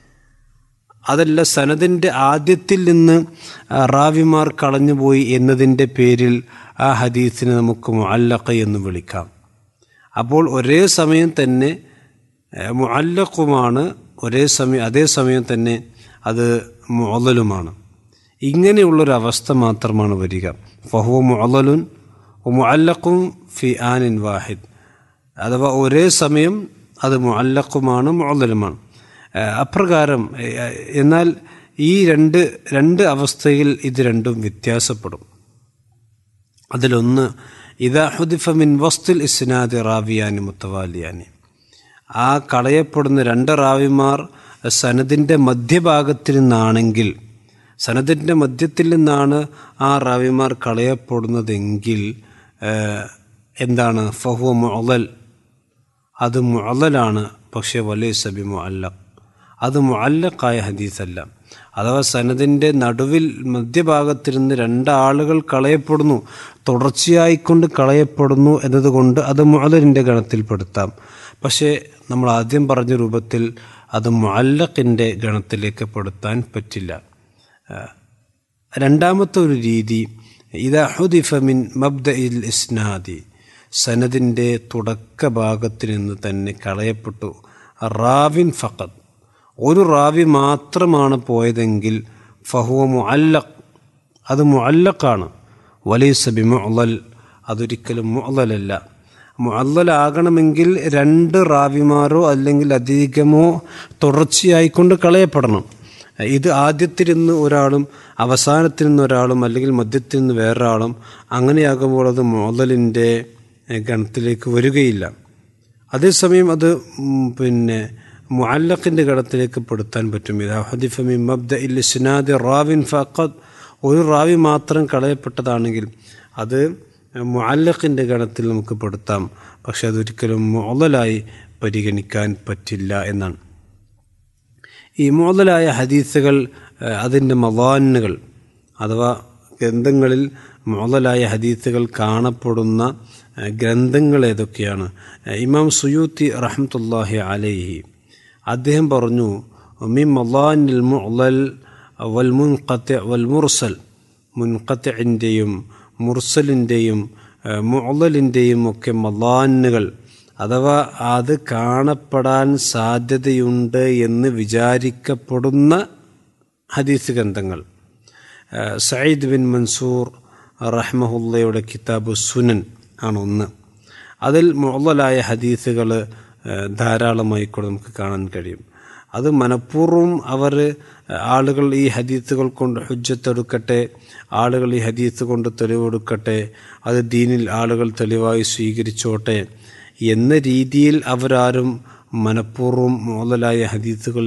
E: അതല്ല, സനദിൻ്റെ ആദ്യത്തിൽ നിന്ന് റാവിമാർ കളഞ്ഞുപോയി എന്നതിൻ്റെ പേരിൽ ആ ഹദീസിനെ നമുക്ക് മുഅല്ലഖ് എന്ന് വിളിക്കാം. അപ്പോൾ ഒരേ സമയം തന്നെ മുഅല്ലഖുമാണ്, ഒരേ സമയം അതേ സമയം തന്നെ അത് മുഅല്ലലുമാണ്. ഇങ്ങനെയുള്ളൊരവസ്ഥ മാത്രമാണ് വരിക. ഫഹുവ മുഅല്ലലുൻ മുഅല്ലഖും ഫി ആനിൻ വാഹിദ്. അഥവാ ഒരേ സമയം അത് മുഅല്ലഖുമാണ് മുഅല്ലലുമാണ്. അപ്രകാരം എന്നാൽ ഈ രണ്ട് രണ്ട് അവസ്ഥയിൽ ഇത് രണ്ടും വ്യത്യാസപ്പെടും. അതിലൊന്ന് ഇദാ ഹുദിഫ മിൻ വസ്തിൽ ഇസ്നാദി റാവിയാനി മുത്തവാലിയാനി. ആ കളയപ്പെടുന്ന രണ്ട് റാവിമാർ സനദിൻ്റെ മധ്യഭാഗത്തിൽ നിന്നാണെങ്കിൽ, സനദിൻ്റെ മധ്യത്തിൽ നിന്നാണ് ആ റാവിമാർ കളയപ്പെടുന്നതെങ്കിൽ എന്താണ്? ഫഹുവ മുഅല്ലൽ, അത് മുഅല്ലലാണ്. പക്ഷേ വലൈസ ബി മുഅല്ലഖ്, അത് മുഅല്ലഖായ ഹദീസല്ല. അഥവാ സനദിൻ്റെ നടുവിൽ മധ്യഭാഗത്തിൽ നിന്ന് രണ്ടാളുകൾ കളയപ്പെടുന്നു, തുടർച്ചയായിക്കൊണ്ട് കളയപ്പെടുന്നു എന്നതുകൊണ്ട് അത് മുഅല്ലലിൻ്റെ ഗണത്തിൽപ്പെടുത്താം. പക്ഷേ നമ്മൾ ആദ്യം പറഞ്ഞ രൂപത്തിൽ അത് മുഅല്ലഖിൻ്റെ ഗണത്തിലേക്ക് പെടുത്താൻ പറ്റില്ല. രണ്ടാമത്തെ ഒരു രീതി ഇദാ ഹുദിഫ മിൻ മബ്ദഇൽ ഇസ്നാദി, സനദിൻ്റെ തുടക്ക ഭാഗത്തിൽ നിന്ന് തന്നെ കളയപ്പെട്ടു റാവിൻ ഫഖദ്, ഒരു റാവി മാത്രമാണ് പോയതെങ്കിൽ ഫഹുവ മുഅല്ലഖ്, അത് മുഅല്ലഖാണ്. വലൈസ ബി മുഅല്ലൽ, അതൊരിക്കലും മുഅല്ലലല്ല. മുഅല്ലലാകണമെങ്കിൽ രണ്ട് റാവിമാരോ അല്ലെങ്കിൽ അധികമോ തുടർച്ചയായിക്കൊണ്ട് കളയപ്പെടണം. ഇത് ആദ്യത്തിൽ നിന്ന് ഒരാളും അവസാനത്തിൽ നിന്ന് ഒരാളും അല്ലെങ്കിൽ മധ്യത്തിൽ നിന്ന് വേറൊരാളും അങ്ങനെയാകുമ്പോൾ അത് മുഅല്ലലിൻ്റെ ഗണത്തിലേക്ക് വരികയില്ല. അതേസമയം അത് പിന്നെ മുഅല്ലഖിൻ്റെ ഗണത്തിലേക്ക് പെടുത്താൻ പറ്റും. ഇദാ ഹുദിഫ മിൻ മബ്ദഇൽ ഇസ്നാദി റാവിൻ ഫഖദ്, ഒരു റാവി മാത്രം കളയപ്പെട്ടതാണെങ്കിൽ അത് മുഅല്ലഖിൻ്റെ ഗണത്തിൽ നമുക്ക് പെടുത്താം. പക്ഷെ അതൊരിക്കലും മുഅല്ലലായി പരിഗണിക്കാൻ പറ്റില്ല എന്നാണ്. ഈ മുഅല്ലലായ ഹദീസുകൾ അതിൻ്റെ മവാനുകൾ അഥവാ ഗ്രന്ഥങ്ങളിൽ മുഅല്ലലായ ഹദീസുകൾ കാണപ്പെടുന്ന ഗ്രന്ഥങ്ങൾ ഏതൊക്കെയാണ്? ഇമാം സുയൂത്തി റഹ്മത്തുള്ളാഹി അലൈഹി അദ്ദേഹം പറഞ്ഞു, മിൻ മവാനിൽ മുഅല്ലൽ വൽ മുൻഖത്തി വൽ മുർസൽ, മുൻഖത്തിൻ്റെയും മുർസലിൻ്റെയും മുഅല്ലലിൻ്റെയും ഒക്കെ മവാനുകൾ അഥവാ അത് കാണപ്പെടാൻ സാധ്യതയുണ്ട് എന്ന് വിചാരിക്കപ്പെടുന്ന ഹദീസ് ഗ്രന്ഥങ്ങൾ. സഈദ് ബിൻ മൻസൂർ റഹ്മഹുള്ളയുടെ കിതാബ് സുനൻ ആണ് ഒന്ന്. അതിൽ മുഅല്ലലായ ഹദീസുകൾ ധാരാളമായി കൂടെ നമുക്ക് കാണാൻ കഴിയും. അത് മനഃപൂർവ്വം അവർ ആളുകൾ ഈ ഹദീസുകൾ കൊണ്ട് ഹുജ്ജത്തെടുക്കട്ടെ, ആളുകൾ ഈ ഹദീസ് കൊണ്ട് തെളിവെടുക്കട്ടെ, അത് ദീനിൽ ആളുകൾ തെളിവായി സ്വീകരിച്ചോട്ടെ എന്ന രീതിയിൽ അവരാരും മനഃപൂർവ്വം മുഅല്ലലായ ഹദീസുകൾ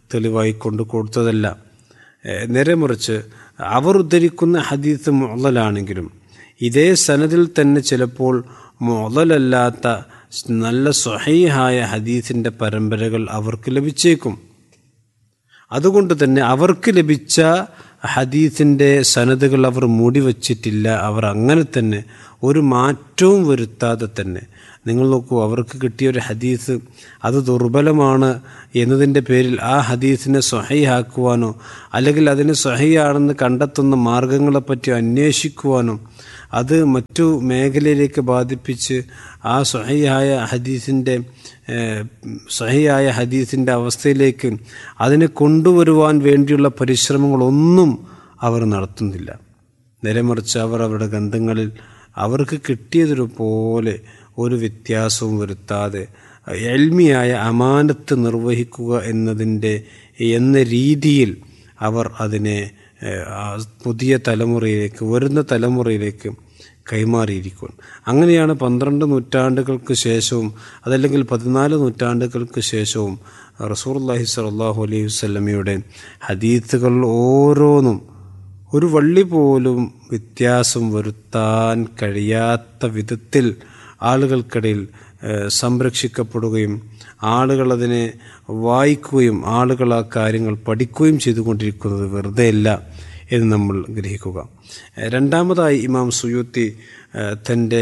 E: തെളിവായി കൊണ്ട് കൊടുത്തതല്ല. നേരെ മറിച്ച് അവർ ഉദ്ധരിക്കുന്ന ഹദീസ് മുഅ്ളലാണെങ്കിലും ഇതേ സനദിൽ തന്നെ ചിലപ്പോൾ മുഅ്ളലല്ലാത്ത നല്ല സ്വഹീഹായ ഹദീസിൻ്റെ പരമ്പരകൾ അവർക്ക് ലഭിച്ചേക്കും. അതുകൊണ്ട് തന്നെ അവർക്ക് ലഭിച്ച ഹദീസിൻ്റെ സനദുകൾ അവർ മൂടി വച്ചിട്ടില്ല. അവർ അങ്ങനെ തന്നെ ഒരു മാറ്റവും വരുത്താതെ തന്നെ, നിങ്ങൾ നോക്കൂ, അവർക്ക് കിട്ടിയൊരു ഹദീസ് അത് ദുർബലമാണ് എന്നതിൻ്റെ പേരിൽ ആ ഹദീസിനെ സ്വഹീഹാക്കുവാനോ അല്ലെങ്കിൽ അതിന് സ്വഹീഹാണെന്ന് കണ്ടെത്തുന്ന മാർഗങ്ങളെപ്പറ്റി അന്വേഷിക്കുവാനോ അത് മറ്റു മേഖലയിലേക്ക് ബാധിപ്പിച്ച് ആ സ്വഹീഹായ ഹദീസിൻ്റെ സ്വഹീഹായ ഹദീസിൻ്റെ അവസ്ഥയിലേക്ക് അതിനെ കൊണ്ടുവരുവാൻ വേണ്ടിയുള്ള പരിശ്രമങ്ങളൊന്നും അവർ നടത്തുന്നില്ല. നേരെമറിച്ച് അവർ അവരുടെ ഗ്രന്ഥങ്ങളിൽ അവർക്ക് കിട്ടിയതുപോലെ ഒരു വ്യത്യാസവും വരുത്താതെ എൽമിയായ അമാനത്ത് നിർവഹിക്കുക എന്നതിൻ്റെ എന്ന രീതിയിൽ അവർ അതിനെ പുതിയ തലമുറയിലേക്ക്, വരുന്ന തലമുറയിലേക്ക് കൈമാറിയിരിക്കും. അങ്ങനെയാണ് പന്ത്രണ്ട് നൂറ്റാണ്ടുകൾക്ക് ശേഷവും അതല്ലെങ്കിൽ പതിനാല് നൂറ്റാണ്ടുകൾക്ക് ശേഷവും റസൂലുള്ളാഹി സ്വല്ലല്ലാഹു അലൈഹി വസല്ലമയുടെ ഹദീസുകൾ ഓരോന്നും ഒരു വള്ളി പോലും വ്യത്യാസം വരുത്താൻ കഴിയാത്ത വിധത്തിൽ ആളുകൾക്കിടയിൽ സംരക്ഷിക്കപ്പെടുകയും ആളുകൾ അതിനെ വായിക്കുകയും ആളുകൾ ആ കാര്യങ്ങൾ പഠിക്കുകയും ചെയ്തുകൊണ്ടിരിക്കുന്നത് വെറുതെയല്ല എന്ന് നമ്മൾ ഗ്രഹിക്കുക. രണ്ടാമതായി ഇമാം സുയൂത്തി തൻ്റെ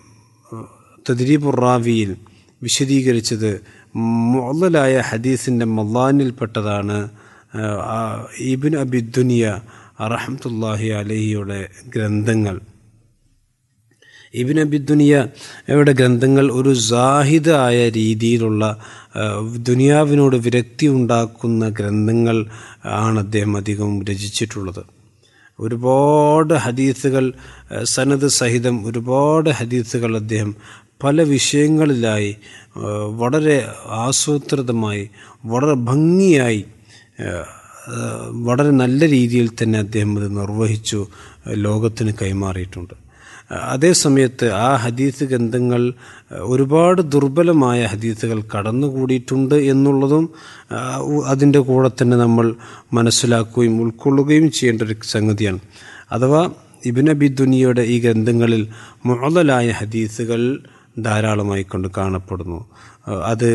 E: തദ്രീബുർ റാവിയിൽ വിശദീകരിച്ചത് മുഅ്ളലായ ഹദീസിൻ്റെ മളാനിൽപ്പെട്ടതാണ് ഇബ്നു അബി ദുനിയ റഹ്മത്തുള്ളാഹി അലൈഹിയുടെ ഗ്രന്ഥങ്ങൾ. ഇബ്നു അബി ദുനിയയുടെ ഗ്രന്ഥങ്ങൾ ഒരു സാഹിദായ രീതിയിലുള്ള ദുനിയാവിനോട് വിരക്തി ഉണ്ടാക്കുന്ന ഗ്രന്ഥങ്ങൾ ആണ് അദ്ദേഹം അധികം രചിച്ചിട്ടുള്ളത്. ഒരുപാട് ഹദീസുകൾ സനദ് സഹിതം ഒരുപാട് ഹദീസുകൾ അദ്ദേഹം പല വിഷയങ്ങളിലായി വളരെ ആസൂത്രിതമായി വളരെ ഭംഗിയായി വളരെ നല്ല രീതിയിൽ തന്നെ അദ്ദേഹം അത് നിർവഹിച്ചു ലോകത്തിന് കൈമാറിയിട്ടുണ്ട്. അതേസമയത്ത് ആ ഹദീസ് ഗ്രന്ഥങ്ങൾ ഒരുപാട് ദുർബലമായ ഹദീസുകൾ കടന്നുകൂടിയിട്ടുണ്ട് എന്നുള്ളതും അതിൻ്റെ കൂടെ തന്നെ നമ്മൾ മനസ്സിലാക്കുകയും ഉൾക്കൊള്ളുകയും ചെയ്യേണ്ട ഒരു സംഗതിയാണ്. അഥവാ ഇബ്നു അബി ദുനിയയുടെ ഈ ഗ്രന്ഥങ്ങളിൽ മുഅ്ളലായ ഹദീസുകൾ ധാരാളമായി കൊണ്ട് കാണപ്പെടുന്നു. അത്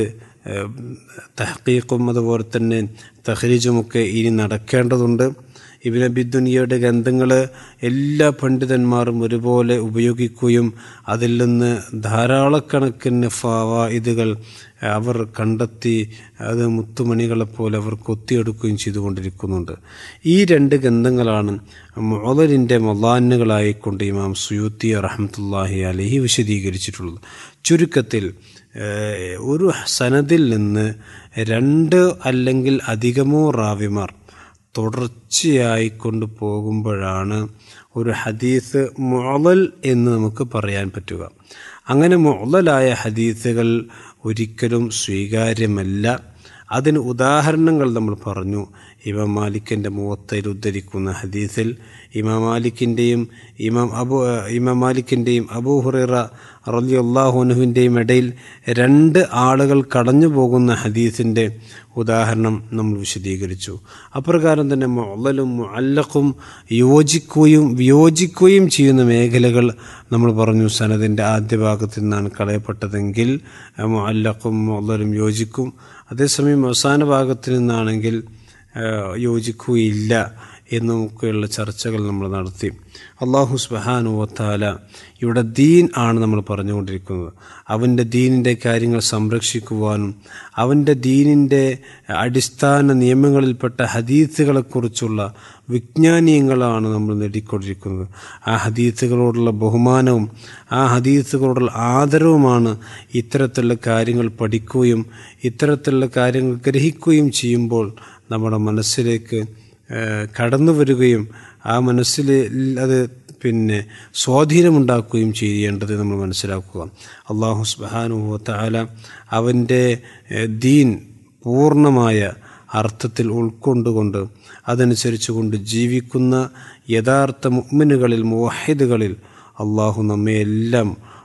E: തഹ്ഖീഖും അതുപോലെ തന്നെ തഖ്രീജുമൊക്കെ ഇനി നടക്കേണ്ടതുണ്ട്. ഇബ്നു അബി ദുനിയയുടെ ഗ്രന്ഥങ്ങൾ എല്ലാ പണ്ഡിതന്മാരും ഒരുപോലെ ഉപയോഗിക്കുകയും അതിൽ നിന്ന് ധാരാളക്കണക്കിന് ഫവായിദുകൾ അവർ കണ്ടെത്തി അത് മുത്തുമണികളെപ്പോലെ അവർ കൊത്തിയെടുക്കുകയും ചെയ്തുകൊണ്ടിരിക്കുന്നുണ്ട്. ഈ രണ്ട് ഗ്രന്ഥങ്ങളാണ് മുഅ്ളലിൻ്റെ മളാനുകളായിക്കൊണ്ട് ഇമാം സുയൂത്തി റഹ്മത്തുള്ളാഹി അലൈഹി വിശദീകരിച്ചിട്ടുള്ളത്. ചുരുക്കത്തിൽ ഒരു സനദിൽ നിന്ന് രണ്ട് അല്ലെങ്കിൽ അധികമോ റാവിമാർ തുടർച്ചയായി കൊണ്ട് പോകുമ്പോഴാണ് ഒരു ഹദീസ് മുഅ്ളൽ എന്ന് നമുക്ക് പറയാൻ പറ്റുക. അങ്ങനെ മുഅ്ളലായ ഹദീസുകൾ ഒരിക്കലും സ്വീകാര്യമല്ല. അതിന് ഉദാഹരണങ്ങൾ നമ്മൾ പറഞ്ഞു. ഇമാം മാലിക്കിൻ്റെ മുവത്തയിൽ ഉദ്ധരിക്കുന്ന ഹദീസിൽ ഇമാം മാലിക്കിൻ്റെയും ഇമാം അബു ഇമാം മാലിക്കിൻ്റെയും അബൂ ഹുറൈറ റളിയല്ലാഹു അൻഹുവിൻ്റെയും ഇടയിൽ രണ്ട് ആളുകൾ കടന്നു പോകുന്ന ഹദീസിൻ്റെ ഉദാഹരണം നമ്മൾ വിശദീകരിച്ചു. അപ്രകാരം തന്നെ മുഅ്ളലും മുഅല്ലഖും യോജിക്കുകയും വിയോജിക്കുകയും ചെയ്യുന്ന മേഖലകൾ നമ്മൾ പറഞ്ഞു. സനദിൻ്റെ ആദ്യ ഭാഗത്തു നിന്നാണ് കളയപ്പെട്ടതെങ്കിൽ മുഅല്ലഖും മുഅ്ളലും യോജിക്കും. അതേസമയം അവസാന ഭാഗത്തു നിന്നാണെങ്കിൽ യോജിക്കുകയില്ല എന്നൊക്കെയുള്ള ചർച്ചകൾ നമ്മൾ നടത്തി. അല്ലാഹു സുബ്ഹാനഹു വ തആല ഇവിടെ ദീൻ ആണ് നമ്മൾ പറഞ്ഞുകൊണ്ടിരിക്കുന്നത്. അവൻ്റെ ദീനിൻ്റെ കാര്യങ്ങൾ സംരക്ഷിക്കുവാനും അവൻ്റെ ദീനിൻ്റെ അടിസ്ഥാന നിയമങ്ങളിൽപ്പെട്ട ഹദീസുകളെക്കുറിച്ചുള്ള വിജ്ഞാനീയങ്ങളാണ് നമ്മൾ നേടിക്കൊണ്ടിരിക്കുന്നത്. ആ ഹദീസുകളോടുള്ള ബഹുമാനവും ആ ഹദീസുകളോടുള്ള ആദരവുമാണ് ഇത്തരത്തിലുള്ള കാര്യങ്ങൾ പഠിക്കുകയും ഇത്തരത്തിലുള്ള കാര്യങ്ങൾ ഗ്രഹിക്കുകയും ചെയ്യുമ്പോൾ നമ്മുടെ മനസ്സിലേക്ക് കടന്നു വരികയും ആ മനസ്സിൽ അത് പിന്നെ സ്വാധീനമുണ്ടാക്കുകയും ചെയ്യേണ്ടത് നമ്മൾ മനസ്സിലാക്കുക. അല്ലാഹു സുബ്ഹാനഹു വ തആല അവൻ്റെ ദീൻ പൂർണ്ണമായ അർത്ഥത്തിൽ ഉൾക്കൊണ്ടുകൊണ്ട് അതനുസരിച്ച് കൊണ്ട് ജീവിക്കുന്ന യഥാർത്ഥ മുഅ്മിനുകളിൽ മുവഹിദുകളിൽ അള്ളാഹു നമ്മെ എല്ലാം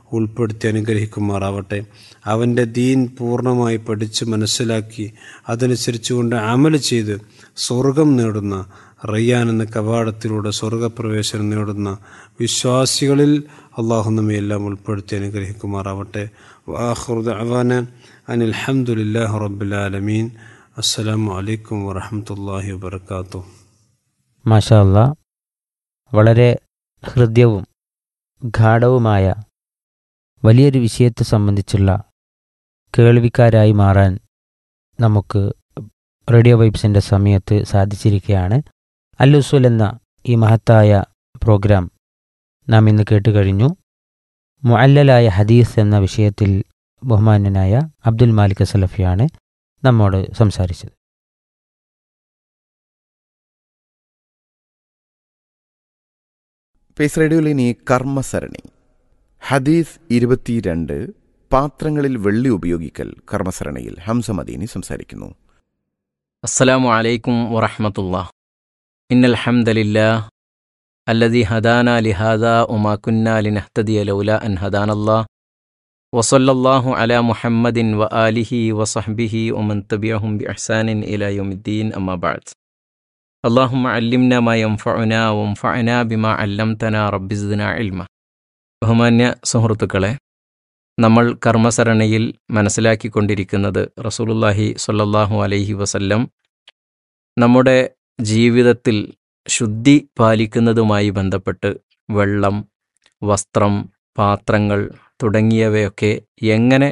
E: ഉൾപ്പെടുത്തി അനുഗ്രഹിക്കുമാറാവട്ടെ. അവൻ്റെ ദീൻ പൂർണ്ണമായി പഠിച്ച് മനസ്സിലാക്കി അതനുസരിച്ചുകൊണ്ട് അമൽ ചെയ്ത് സ്വർഗം നേടുന്ന റയ്യാൻ എന്ന കവാടത്തിലൂടെ സ്വർഗപ്രവേശനം നേടുന്ന വിശ്വാസികളിൽ അള്ളാഹു നമ്മയെല്ലാം ഉൾപ്പെടുത്തി അനുഗ്രഹിക്കുമാറാവട്ടെ. വആഖിറു ദഅവാന അനിൽ ഹംദുലില്ലാഹി റബ്ബിൽ ആലമീൻ. അസ്സലാമു അലൈക്കും വറഹ്മത്തുള്ളാഹി വബറകാതുഹു.
C: മാഷാ അല്ലാ, വളരെ ഹൃദ്യവും ഗാഢവുമായ വലിയൊരു വിഷയത്തെ സംബന്ധിച്ചുള്ള കേൾവിക്കാരായി മാറാൻ നമുക്ക് റേഡിയോ വൈബ്സിൻ്റെ സമയത്ത് സാധിച്ചിരിക്കുകയാണ്. അൽ ഉസൂൽ എന്ന ഈ മഹത്തായ പ്രോഗ്രാം നാം ഇന്ന് കേട്ടുകഴിഞ്ഞു. മുഅല്ലലായ ഹദീസ് എന്ന വിഷയത്തിൽ ബഹുമാന്യനായ അബ്ദുൽ മാലിക് സലഫിയാണ് നമ്മോട് സംസാരിച്ചത്.
F: പേസ് റേഡിയോയിൽ ഇനി കർമ്മസരണി. ഹദീസ് ഇരുപത്തിരണ്ട്, പാത്രങ്ങളിൽ വെള്ളി ഉപയോഗിക്കൽ. കർമ്മസരണിയിൽ ഹംസ മദീനി സംസാരിക്കുന്നു.
D: അസ്സലാമു അലൈക്കും വറഹ്മത്തുള്ളാഹ്. ഇന്നൽ ഹംദലില്ലാഹ് അല്ലദീ ഹദാനാ ലിഹാദാ വമാ കുന്നാ ലിനഹ്തദിയ ലൗലാ അൻ ഹദാനല്ലാഹ് വസല്ലല്ലാഹു അലാ മുഹമ്മദിൻ വ ആലിഹി വസഹ്ബിഹി വമൻ തബിഅഹും ബിഇഹ്സാനിൻ ഇലാ യൗമിദ്ദീൻ. അമ്മാ ബഅദ്. അല്ലാഹുമ്മ അല്ലിംനാ മാ യൻഫഉനാ വൻഫഅനാ ബിമാ അല്ലംതനാ റബ്ബി സിദ്നാ ഇൽമ. ബഹുമാന്യ സുഹൃത്തുക്കളെ, നമ്മൾ കർമ്മസരണിയിൽ മനസ്സിലാക്കിക്കൊണ്ടിരിക്കുന്നത് റസൂലുള്ളാഹി സ്വല്ലല്ലാഹു അലൈഹി വസല്ലം നമ്മുടെ ജീവിതത്തിൽ ശുദ്ധി പാലിക്കുന്നതുമായി ബന്ധപ്പെട്ട് വെള്ളം, വസ്ത്രം, പാത്രങ്ങൾ തുടങ്ങിയവയൊക്കെ എങ്ങനെ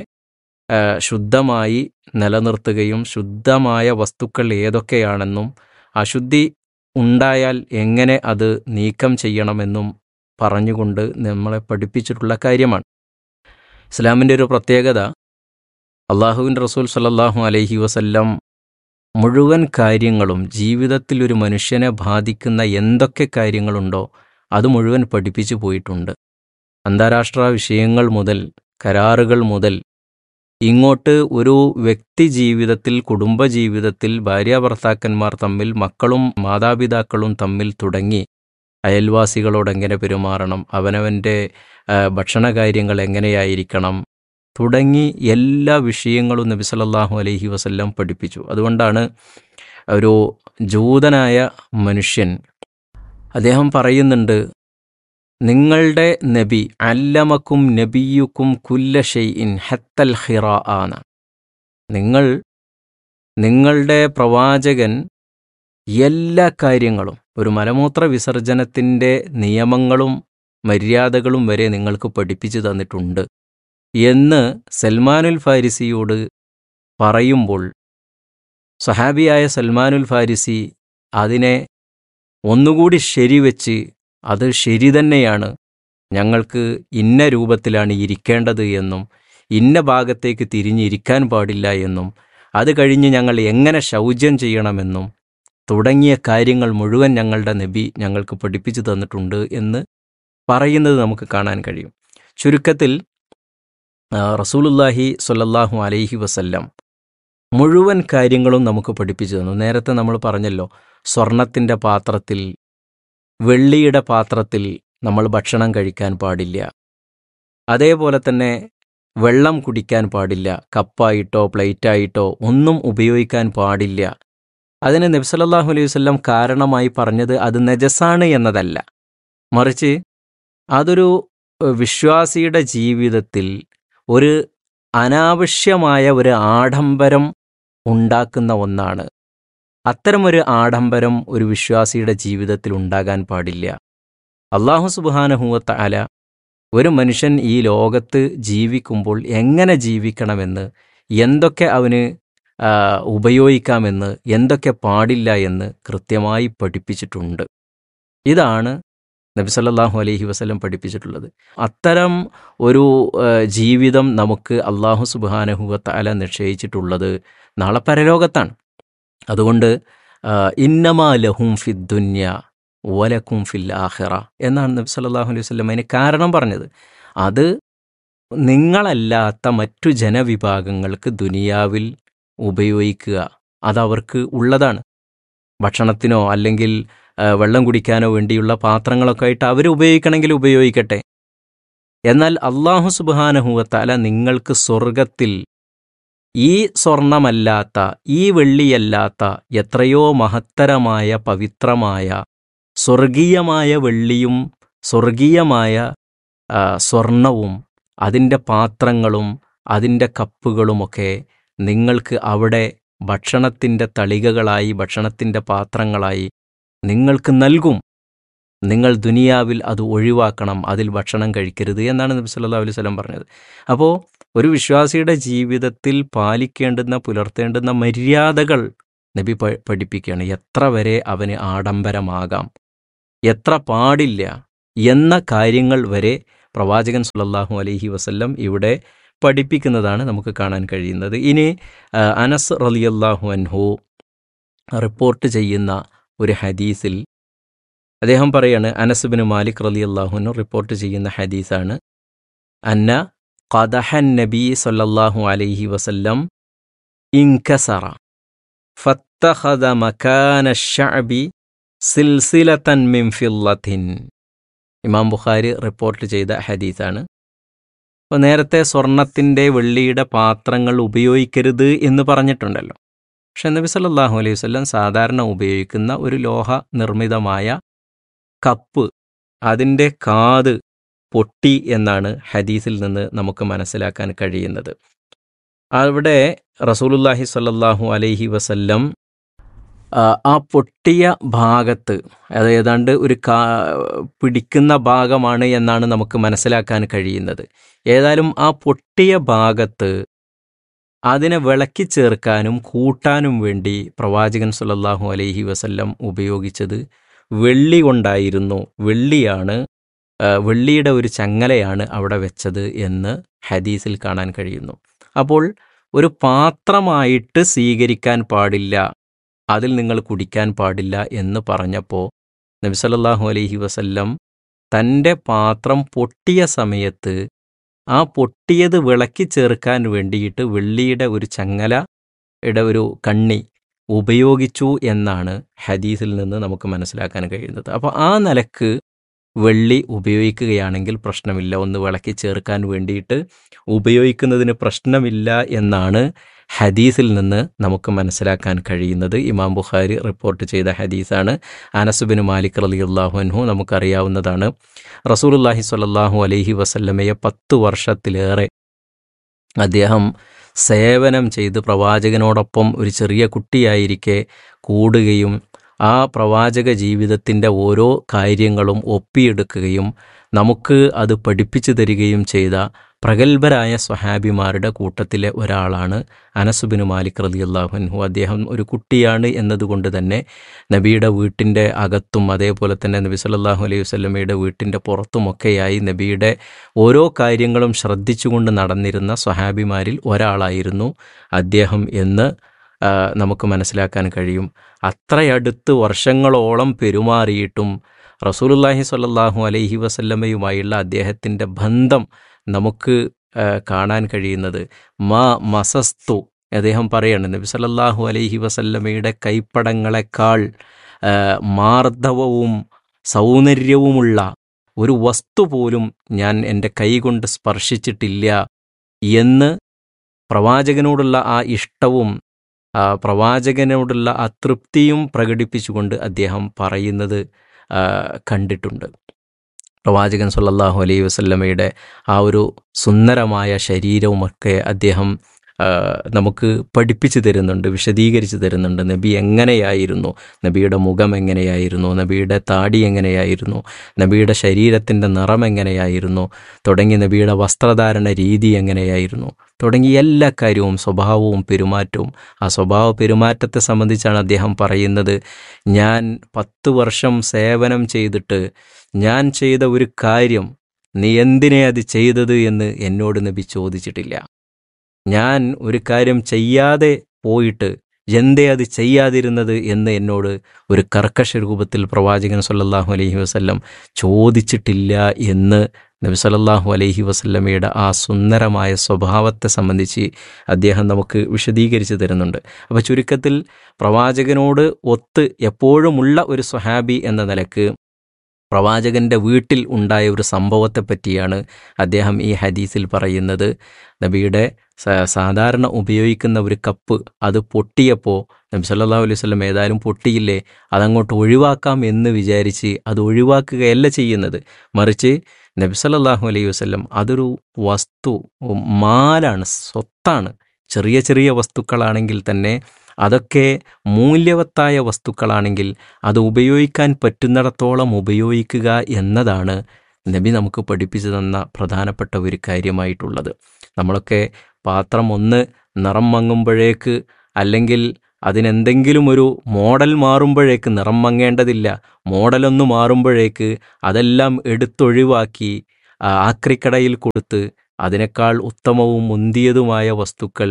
D: ശുദ്ധമായി നിലനിർത്തുകയും ശുദ്ധമായ വസ്തുക്കൾ ഏതൊക്കെയാണെന്നും അശുദ്ധി ഉണ്ടായാൽ എങ്ങനെ അത് നീക്കം ചെയ്യണമെന്നും പറഞ്ഞുകൊണ്ട് നമ്മളെ പഠിപ്പിച്ചിട്ടുള്ള കാര്യമാണ്. ഇസ്ലാമിൻ്റെ ഒരു പ്രത്യേകത, അള്ളാഹുവിൻ്റെ റസൂൽ സല്ലല്ലാഹു അലൈഹി വസല്ലം മുഴുവൻ കാര്യങ്ങളും ജീവിതത്തിൽ ഒരു മനുഷ്യനെ ബാധിക്കുന്ന എന്തൊക്കെ കാര്യങ്ങളുണ്ടോ അത് മുഴുവൻ പഠിപ്പിച്ചു പോയിട്ടുണ്ട്. അന്താരാഷ്ട്ര വിഷയങ്ങൾ മുതൽ കരാറുകൾ മുതൽ ഇങ്ങോട്ട് ഒരു വ്യക്തി ജീവിതത്തിൽ, കുടുംബജീവിതത്തിൽ ഭാര്യാഭർത്താക്കന്മാർ തമ്മിൽ, മക്കളും മാതാപിതാക്കളും തമ്മിൽ തുടങ്ങി അയൽവാസികളോട് എങ്ങനെ പെരുമാറണം, അവനവൻ്റെ ഭക്ഷണകാര്യങ്ങൾ എങ്ങനെയായിരിക്കണം തുടങ്ങി എല്ലാ വിഷയങ്ങളും നബി സല്ലല്ലാഹു അലൈഹി വസല്ലം പഠിപ്പിച്ചു. അതുകൊണ്ടാണ് ഒരു ജൂതനായ മനുഷ്യൻ അദ്ദേഹം പറയുന്നുണ്ട്, നിങ്ങളുടെ നബി അല്ലമക്കും നബിയുക്കും കുല്ല ഷൈഇൻ ഹത്തൽ ഖിറാഅന. നിങ്ങൾ നിങ്ങളുടെ പ്രവാചകൻ എല്ലാ കാര്യങ്ങളും, ഒരു മലമൂത്ര വിസർജനത്തിൻ്റെ നിയമങ്ങളും മര്യാദകളും വരെ നിങ്ങൾക്ക് പഠിപ്പിച്ചു തന്നിട്ടുണ്ട് എന്ന് സൽമാനുൽ ഫാരിസിയോട് പറയുമ്പോൾ സഹാബിയായ സൽമാനുൽ ഫാരിസി അതിനെ ഒന്നുകൂടി ശരിവെച്ച് അത് ശരി തന്നെയാണ്, ഞങ്ങൾക്ക് ഇന്ന രൂപത്തിലാണ് ഇരിക്കേണ്ടത് എന്നും ഇന്ന ഭാഗത്തേക്ക് തിരിഞ്ഞിരിക്കാൻ പാടില്ല എന്നും അത് കഴിഞ്ഞ് ഞങ്ങൾ എങ്ങനെ ശൗചം ചെയ്യണമെന്നും തുടങ്ങിയ കാര്യങ്ങൾ മുഴുവൻ ഞങ്ങളുടെ നബി ഞങ്ങൾക്ക് പഠിപ്പിച്ചു തന്നിട്ടുണ്ട് എന്ന് പറയുന്നത് നമുക്ക് കാണാൻ കഴിയും. ചുരുക്കത്തിൽ റസൂലുള്ളാഹി സ്വല്ലല്ലാഹു അലൈഹി വസല്ലം മുഴുവൻ കാര്യങ്ങളും നമുക്ക് പഠിപ്പിച്ചു തന്നു. നേരത്തെ നമ്മൾ പറഞ്ഞല്ലോ, സ്വർണത്തിൻ്റെ പാത്രത്തിൽ, വെള്ളിയുടെ പാത്രത്തിൽ നമ്മൾ ഭക്ഷണം കഴിക്കാൻ പാടില്ല. അതേപോലെ തന്നെ വെള്ളം കുടിക്കാൻ പാടില്ല, കപ്പായിട്ടോ പ്ലേറ്റായിട്ടോ ഒന്നും ഉപയോഗിക്കാൻ പാടില്ല. അതിന് നബി സല്ലല്ലാഹു അലൈഹി വസല്ലം കാരണമായി പറഞ്ഞത് അത് നജസാണ് എന്നതല്ല, മറിച്ച് അതൊരു വിശ്വാസിയുടെ ജീവിതത്തിൽ ഒരു അനാവശ്യമായ ഒരു ആഡംബരം ഉണ്ടാക്കുന്ന ഒന്നാണ്. അത്തരമൊരു ആഡംബരം ഒരു വിശ്വാസിയുടെ ജീവിതത്തിൽ ഉണ്ടാകാൻ പാടില്ല. അല്ലാഹു സുബ്ഹാനഹു വ തആല ഒരു മനുഷ്യൻ ഈ ലോകത്ത് ജീവിക്കുമ്പോൾ എങ്ങനെ ജീവിക്കണമെന്ന്, എന്തൊക്കെ അവന് ഉപയോഗിക്കാമെന്ന്, എന്തൊക്കെ പാടില്ല എന്ന് കൃത്യമായി പഠിപ്പിച്ചിട്ടുണ്ട്. ഇതാണ് നബി സല്ലല്ലാഹു അലൈഹി വസല്ലം പഠിപ്പിച്ചിട്ടുള്ളത്. അത്തരം ഒരു ജീവിതം നമുക്ക് അല്ലാഹു സുബ്ഹാനഹു വ തആല നിശ്ചയിച്ചിട്ടുള്ളത് നാളെ പരലോകത്താണ്. അതുകൊണ്ട് ഇന്നമാ ലഹും ഫിദ്ദുന്യ വലക്കും ഫിൽ ആഖിറ എന്നാണ് നബി സല്ലല്ലാഹു അലൈഹി വസല്ലം അതിന് കാരണം പറഞ്ഞത്. അത് നിങ്ങളല്ലാത്ത മറ്റു ജനവിഭാഗങ്ങൾക്ക് ദുനിയാവിൽ ഉപയോഗിക്കുക, അതവർക്ക് ഉള്ളതാണ്. ഭക്ഷണത്തിനോ അല്ലെങ്കിൽ വെള്ളം കുടിക്കാനോ വേണ്ടിയുള്ള പാത്രങ്ങളൊക്കെ ആയിട്ട് അവർ ഉപയോഗിക്കണമെങ്കിൽ ഉപയോഗിക്കട്ടെ.
G: എന്നാൽ അല്ലാഹു സുബ്ഹാനഹു വ തആല നിങ്ങൾക്ക് സ്വർഗത്തിൽ ഈ സ്വർണമല്ലാത്ത, ഈ വെള്ളിയല്ലാത്ത എത്രയോ മഹത്തരമായ പവിത്രമായ സ്വർഗീയമായ വെള്ളിയും സ്വർഗീയമായ ആ, സ്വർണവും അതിൻ്റെ പാത്രങ്ങളും അതിൻ്റെ കപ്പുകളുമൊക്കെ നിങ്ങൾക്ക് അവിടെ ഭക്ഷണത്തിൻ്റെ തളികകളായി, ഭക്ഷണത്തിൻ്റെ പാത്രങ്ങളായി നിങ്ങൾക്ക് നൽകും. നിങ്ങൾ ദുനിയാവിൽ അത് ഒഴിവാക്കണം, അതിൽ ഭക്ഷണം കഴിക്കരുത് എന്നാണ് നബി സല്ലല്ലാഹു അലൈഹി വസല്ലം പറഞ്ഞത്. അപ്പോൾ ഒരു വിശ്വാസിയുടെ ജീവിതത്തിൽ പാലിക്കേണ്ടുന്ന, പുലർത്തേണ്ടുന്ന മര്യാദകൾ നബി പ- പഠിപ്പിക്കുകയാണ്. എത്ര വരെ അവന് ആഡംബരമാകാം, എത്ര പാടില്ല എന്ന കാര്യങ്ങൾ വരെ പ്രവാചകൻ സല്ലല്ലാഹു അലൈഹി വസല്ലം ഇവിടെ പഠിപ്പിക്കുന്നതാണ് നമുക്ക് കാണാൻ കഴിയുന്നത്. ഇനി ആ, അനസ് റളിയല്ലാഹു അൻഹു റിപ്പോർട്ട് ചെയ്യുന്ന ഒരു ഹദീസിൽ അദ്ദേഹം പറയാണ്, അനസ് ബിൻ മാലിക് റളിയല്ലാഹു അൻഹു റിപ്പോർട്ട് ചെയ്യുന്ന ഹദീസാണ്, അന്ന ഖദഹൻ നബി സല്ലല്ലാഹു അലൈഹി വസല്ലം ഇൻകസറ ഫത്തഖദ മകാന അശ്ശഅബി സിൽസിലതൻ മിൻ ഫില്ലത്തിൻ. ഇമാം ബുഖാരി റിപ്പോർട്ട് ചെയ്ത ഹദീസാണ്. അപ്പോൾ നേരത്തെ സ്വർണത്തിൻ്റെ വെള്ളിയുടെ പാത്രങ്ങൾ ഉപയോഗിക്കരുത് എന്ന് പറഞ്ഞിട്ടുണ്ടല്ലോ. പക്ഷെ നബി സല്ലല്ലാഹു അലൈഹി വസല്ലം സാധാരണ ഉപയോഗിക്കുന്ന ഒരു ലോഹ നിർമ്മിതമായ കപ്പ്, അതിൻ്റെ കാത് പൊട്ടി എന്നാണ് ഹദീസിൽ നിന്ന് നമുക്ക് മനസ്സിലാക്കാൻ കഴിയുന്നത്. അവിടെ റസൂലുള്ളാഹി സ്വല്ലല്ലാഹു അലൈഹി വസല്ലം ആ, ആ പൊട്ടിയ ഭാഗത്ത്, അത് ഏതാണ്ട് ഒരു കാ പിടിക്കുന്ന ഭാഗമാണ് എന്നാണ് നമുക്ക് മനസ്സിലാക്കാൻ കഴിയുന്നത്. ഏതായാലും ആ പൊട്ടിയ ഭാഗത്ത് അതിനെ വിളക്കി ചേർക്കാനും കൂട്ടാനും വേണ്ടി പ്രവാചകൻ സല്ലല്ലാഹു അലൈഹി വസല്ലം ഉപയോഗിച്ചത് വെള്ളി കൊണ്ടായിരുന്നു. വെള്ളിയാണ്, ആ, വെള്ളിയുടെ ഒരു ചങ്ങലയാണ് അവിടെ വെച്ചത് എന്ന് ഹദീസിൽ കാണാൻ കഴിയുന്നു. അപ്പോൾ ഒരു പാത്രമായിട്ട് സ്വീകരിക്കാൻ പാടില്ല, അതിൽ നിങ്ങൾ കുടിക്കാൻ പാടില്ല എന്ന് പറഞ്ഞപ്പോൾ നബി സല്ലല്ലാഹു അലൈഹി വസല്ലം തൻ്റെ പാത്രം പൊട്ടിയ സമയത്ത് ആ പൊട്ടിയത് വിളക്കി ചേർക്കാൻ വേണ്ടിയിട്ട് വെള്ളിയുടെ ഒരു ചങ്ങലയുടെ ഒരു കണ്ണി ഉപയോഗിച്ചു എന്നാണ് ഹദീസിൽ നിന്ന് നമുക്ക് മനസ്സിലാക്കാൻ കഴിയുന്നത്. അപ്പോൾ ആ നിലക്ക് വെള്ളി ഉപയോഗിക്കുകയാണെങ്കിൽ പ്രശ്നമില്ല, ഒന്ന് വിളക്കി ചേർക്കാൻ വേണ്ടിയിട്ട് ഉപയോഗിക്കുന്നതിന് പ്രശ്നമില്ല എന്നാണ് ഹദീസിൽ നിന്ന് നമുക്ക് മനസ്സിലാക്കാൻ കഴിയുന്നത്. ഇമാം ബുഖാരി റിപ്പോർട്ട് ചെയ്ത ഹദീസാണ്. അനസ് ബിൻ മാലിക് റളിയല്ലാഹു അൻഹു നമുക്കറിയാവുന്നതാണ്. റസൂലുള്ളാഹി സ്വല്ലല്ലാഹു അലൈഹി വസല്ലമയെ പത്ത് വർഷത്തിലേറെ അദ്ദേഹം സേവനം ചെയ്ത് പ്രവാചകനോടൊപ്പം ഒരു ചെറിയ കുട്ടിയായിരിക്കെ കൂടുകയും ആ പ്രവാചക ജീവിതത്തിൻ്റെ ഓരോ കാര്യങ്ങളും ഒപ്പിയെടുക്കുകയും നമുക്ക് അത് പഠിപ്പിച്ചു തരികയും ചെയ്ത പ്രഗത്ഭരായ സ്വഹാബിമാരുടെ കൂട്ടത്തിലെ ഒരാളാണ് അനസ് ബിൻ മാലിക് റളിയല്ലാഹു അൻഹു. അദ്ദേഹം ഒരു കുട്ടിയാണ് എന്നതുകൊണ്ട് തന്നെ നബിയുടെ വീട്ടിൻ്റെ അകത്തും അതേപോലെ തന്നെ നബി സല്ലല്ലാഹു അലൈഹി വസല്ലമയുടെ വീട്ടിൻ്റെ പുറത്തുമൊക്കെയായി നബിയുടെ ഓരോ കാര്യങ്ങളും ശ്രദ്ധിച്ചുകൊണ്ട് നടന്നിരുന്ന സ്വഹാബിമാരിൽ ഒരാളായിരുന്നു അദ്ദേഹം എന്ന് ആ, നമുക്ക് മനസ്സിലാക്കാൻ കഴിയും. അത്രയടുത്ത് വർഷങ്ങളോളം പെരുമാറിയിട്ടും റസൂലുള്ളാഹി സ്വല്ലല്ലാഹു അലൈഹി വസല്ലമയുമായുള്ള അദ്ദേഹത്തിൻ്റെ ബന്ധം നമുക്ക് ആ, കാണാൻ കഴിയുന്നത് മാ മസസ്തു, അദ്ദേഹം പറയാണ്, നബി സല്ലല്ലാഹു അലൈഹി വസല്ലമയുടെ കൈപ്പടങ്ങളെക്കാൾ ആ, മാർദ്ദവവും സൗന്ദര്യവുമുള്ള ഒരു വസ്തു പോലും ഞാൻ എൻ്റെ കൈകൊണ്ട് സ്പർശിച്ചിട്ടില്ല എന്ന് പ്രവാചകനോടുള്ള ആ ഇഷ്ടവും ആ പ്രവാചകനോടുള്ള ആ തൃപ്തിയും പ്രകടിപ്പിച്ചുകൊണ്ട് അദ്ദേഹം പറയുന്നത് ആ, കണ്ടിട്ടുണ്ട്. പ്രവാചകൻ സല്ലല്ലാഹു അലൈഹി വസല്ലമയുടെ ആ ഒരു സുന്ദരമായ ശരീരവുമൊക്കെ അദ്ദേഹം ആ, നമുക്ക് പഠിപ്പിച്ചു തരുന്നുണ്ട്, വിശദീകരിച്ച് തരുന്നുണ്ട്. നബി എങ്ങനെയായിരുന്നു, നബിയുടെ മുഖം എങ്ങനെയായിരുന്നു, നബിയുടെ താടി എങ്ങനെയായിരുന്നു, നബിയുടെ ശരീരത്തിൻ്റെ നിറം എങ്ങനെയായിരുന്നു, തുടങ്ങി നബിയുടെ വസ്ത്രധാരണ രീതി എങ്ങനെയായിരുന്നു, തുടങ്ങി എല്ലാ കാര്യവും, സ്വഭാവവും പെരുമാറ്റവും. ആ സ്വഭാവ പെരുമാറ്റത്തെ സംബന്ധിച്ചാണ് അദ്ദേഹം പറയുന്നത്, ഞാൻ പത്ത് വർഷം സേവനം ചെയ്തിട്ട് ഞാൻ ചെയ്ത ഒരു കാര്യം നീ എന്തിനെ അത് ചെയ്തത് എന്ന് എന്നോട് നബി ചോദിച്ചിട്ടില്ല. ഞാൻ ഒരു കാര്യം ചെയ്യാതെ പോയിട്ട് എന്തേ അത് ചെയ്യാതിരുന്നത് എന്ന് എന്നോട് ഒരു കർക്കശ രൂപത്തിൽ പ്രവാചകൻ സല്ലല്ലാഹു അലൈഹി വസല്ലം ചോദിച്ചിട്ടില്ല എന്ന് നബി സല്ലല്ലാഹു അലൈഹി വസല്ലമയുടെ ആ സുന്ദരമായ സ്വഭാവത്തെ സംബന്ധിച്ച് അദ്ദേഹം നമുക്ക് വിശദീകരിച്ച് തരുന്നുണ്ട്. അപ്പോൾ ചുരുക്കത്തിൽ പ്രവാചകനോട് ഒത്ത് എപ്പോഴുമുള്ള ഒരു സ്വഹാബി എന്ന നിലക്ക് പ്രവാചകൻ്റെ വീട്ടിൽ ഉണ്ടായ ഒരു സംഭവത്തെ പറ്റിയാണ് അദ്ദേഹം ഈ ഹദീസിൽ പറയുന്നത്. നബിയുടെ സാധാരണ ഉപയോഗിക്കുന്ന ഒരു കപ്പ് അത് പൊട്ടിയപ്പോൾ നബി സല്ലല്ലാഹു അലൈഹി വസല്ലം ഏതായാലും പൊട്ടിയില്ലേ, അതങ്ങോട്ട് ഒഴിവാക്കാം എന്ന് വിചാരിച്ച് അത് ഒഴിവാക്കുകയല്ല ചെയ്യുന്നത്. മറിച്ച് നബി സല്ലല്ലാഹു അലൈഹി വസല്ലം അതൊരു വസ്തു, മാലാണ്, സ്വത്താണ്. ചെറിയ ചെറിയ വസ്തുക്കളാണെങ്കിൽ തന്നെ അതൊക്കെ മൂല്യവത്തായ വസ്തുക്കളാണെങ്കിൽ അത് ഉപയോഗിക്കാൻ പറ്റുന്നിടത്തോളം ഉപയോഗിക്കുക എന്നതാണ് നബി നമുക്ക് പഠിപ്പിച്ചു തന്ന പ്രധാനപ്പെട്ട ഒരു കാര്യമായിട്ടുള്ളത്. നമ്മളൊക്കെ പാത്രം ഒന്ന് നിറം മങ്ങുമ്പോഴേക്ക് അല്ലെങ്കിൽ അതിനെന്തെങ്കിലും ഒരു മോഡൽ മാറുമ്പോഴേക്ക്, നിറം മങ്ങേണ്ടതില്ല, മോഡലൊന്ന് മാറുമ്പോഴേക്ക് അതെല്ലാം എടുത്തൊഴിവാക്കി ആക്രിക്കടയിൽ കൊടുത്ത് അതിനേക്കാൾ ഉത്തമവും മുന്തിയതുമായ വസ്തുക്കൾ,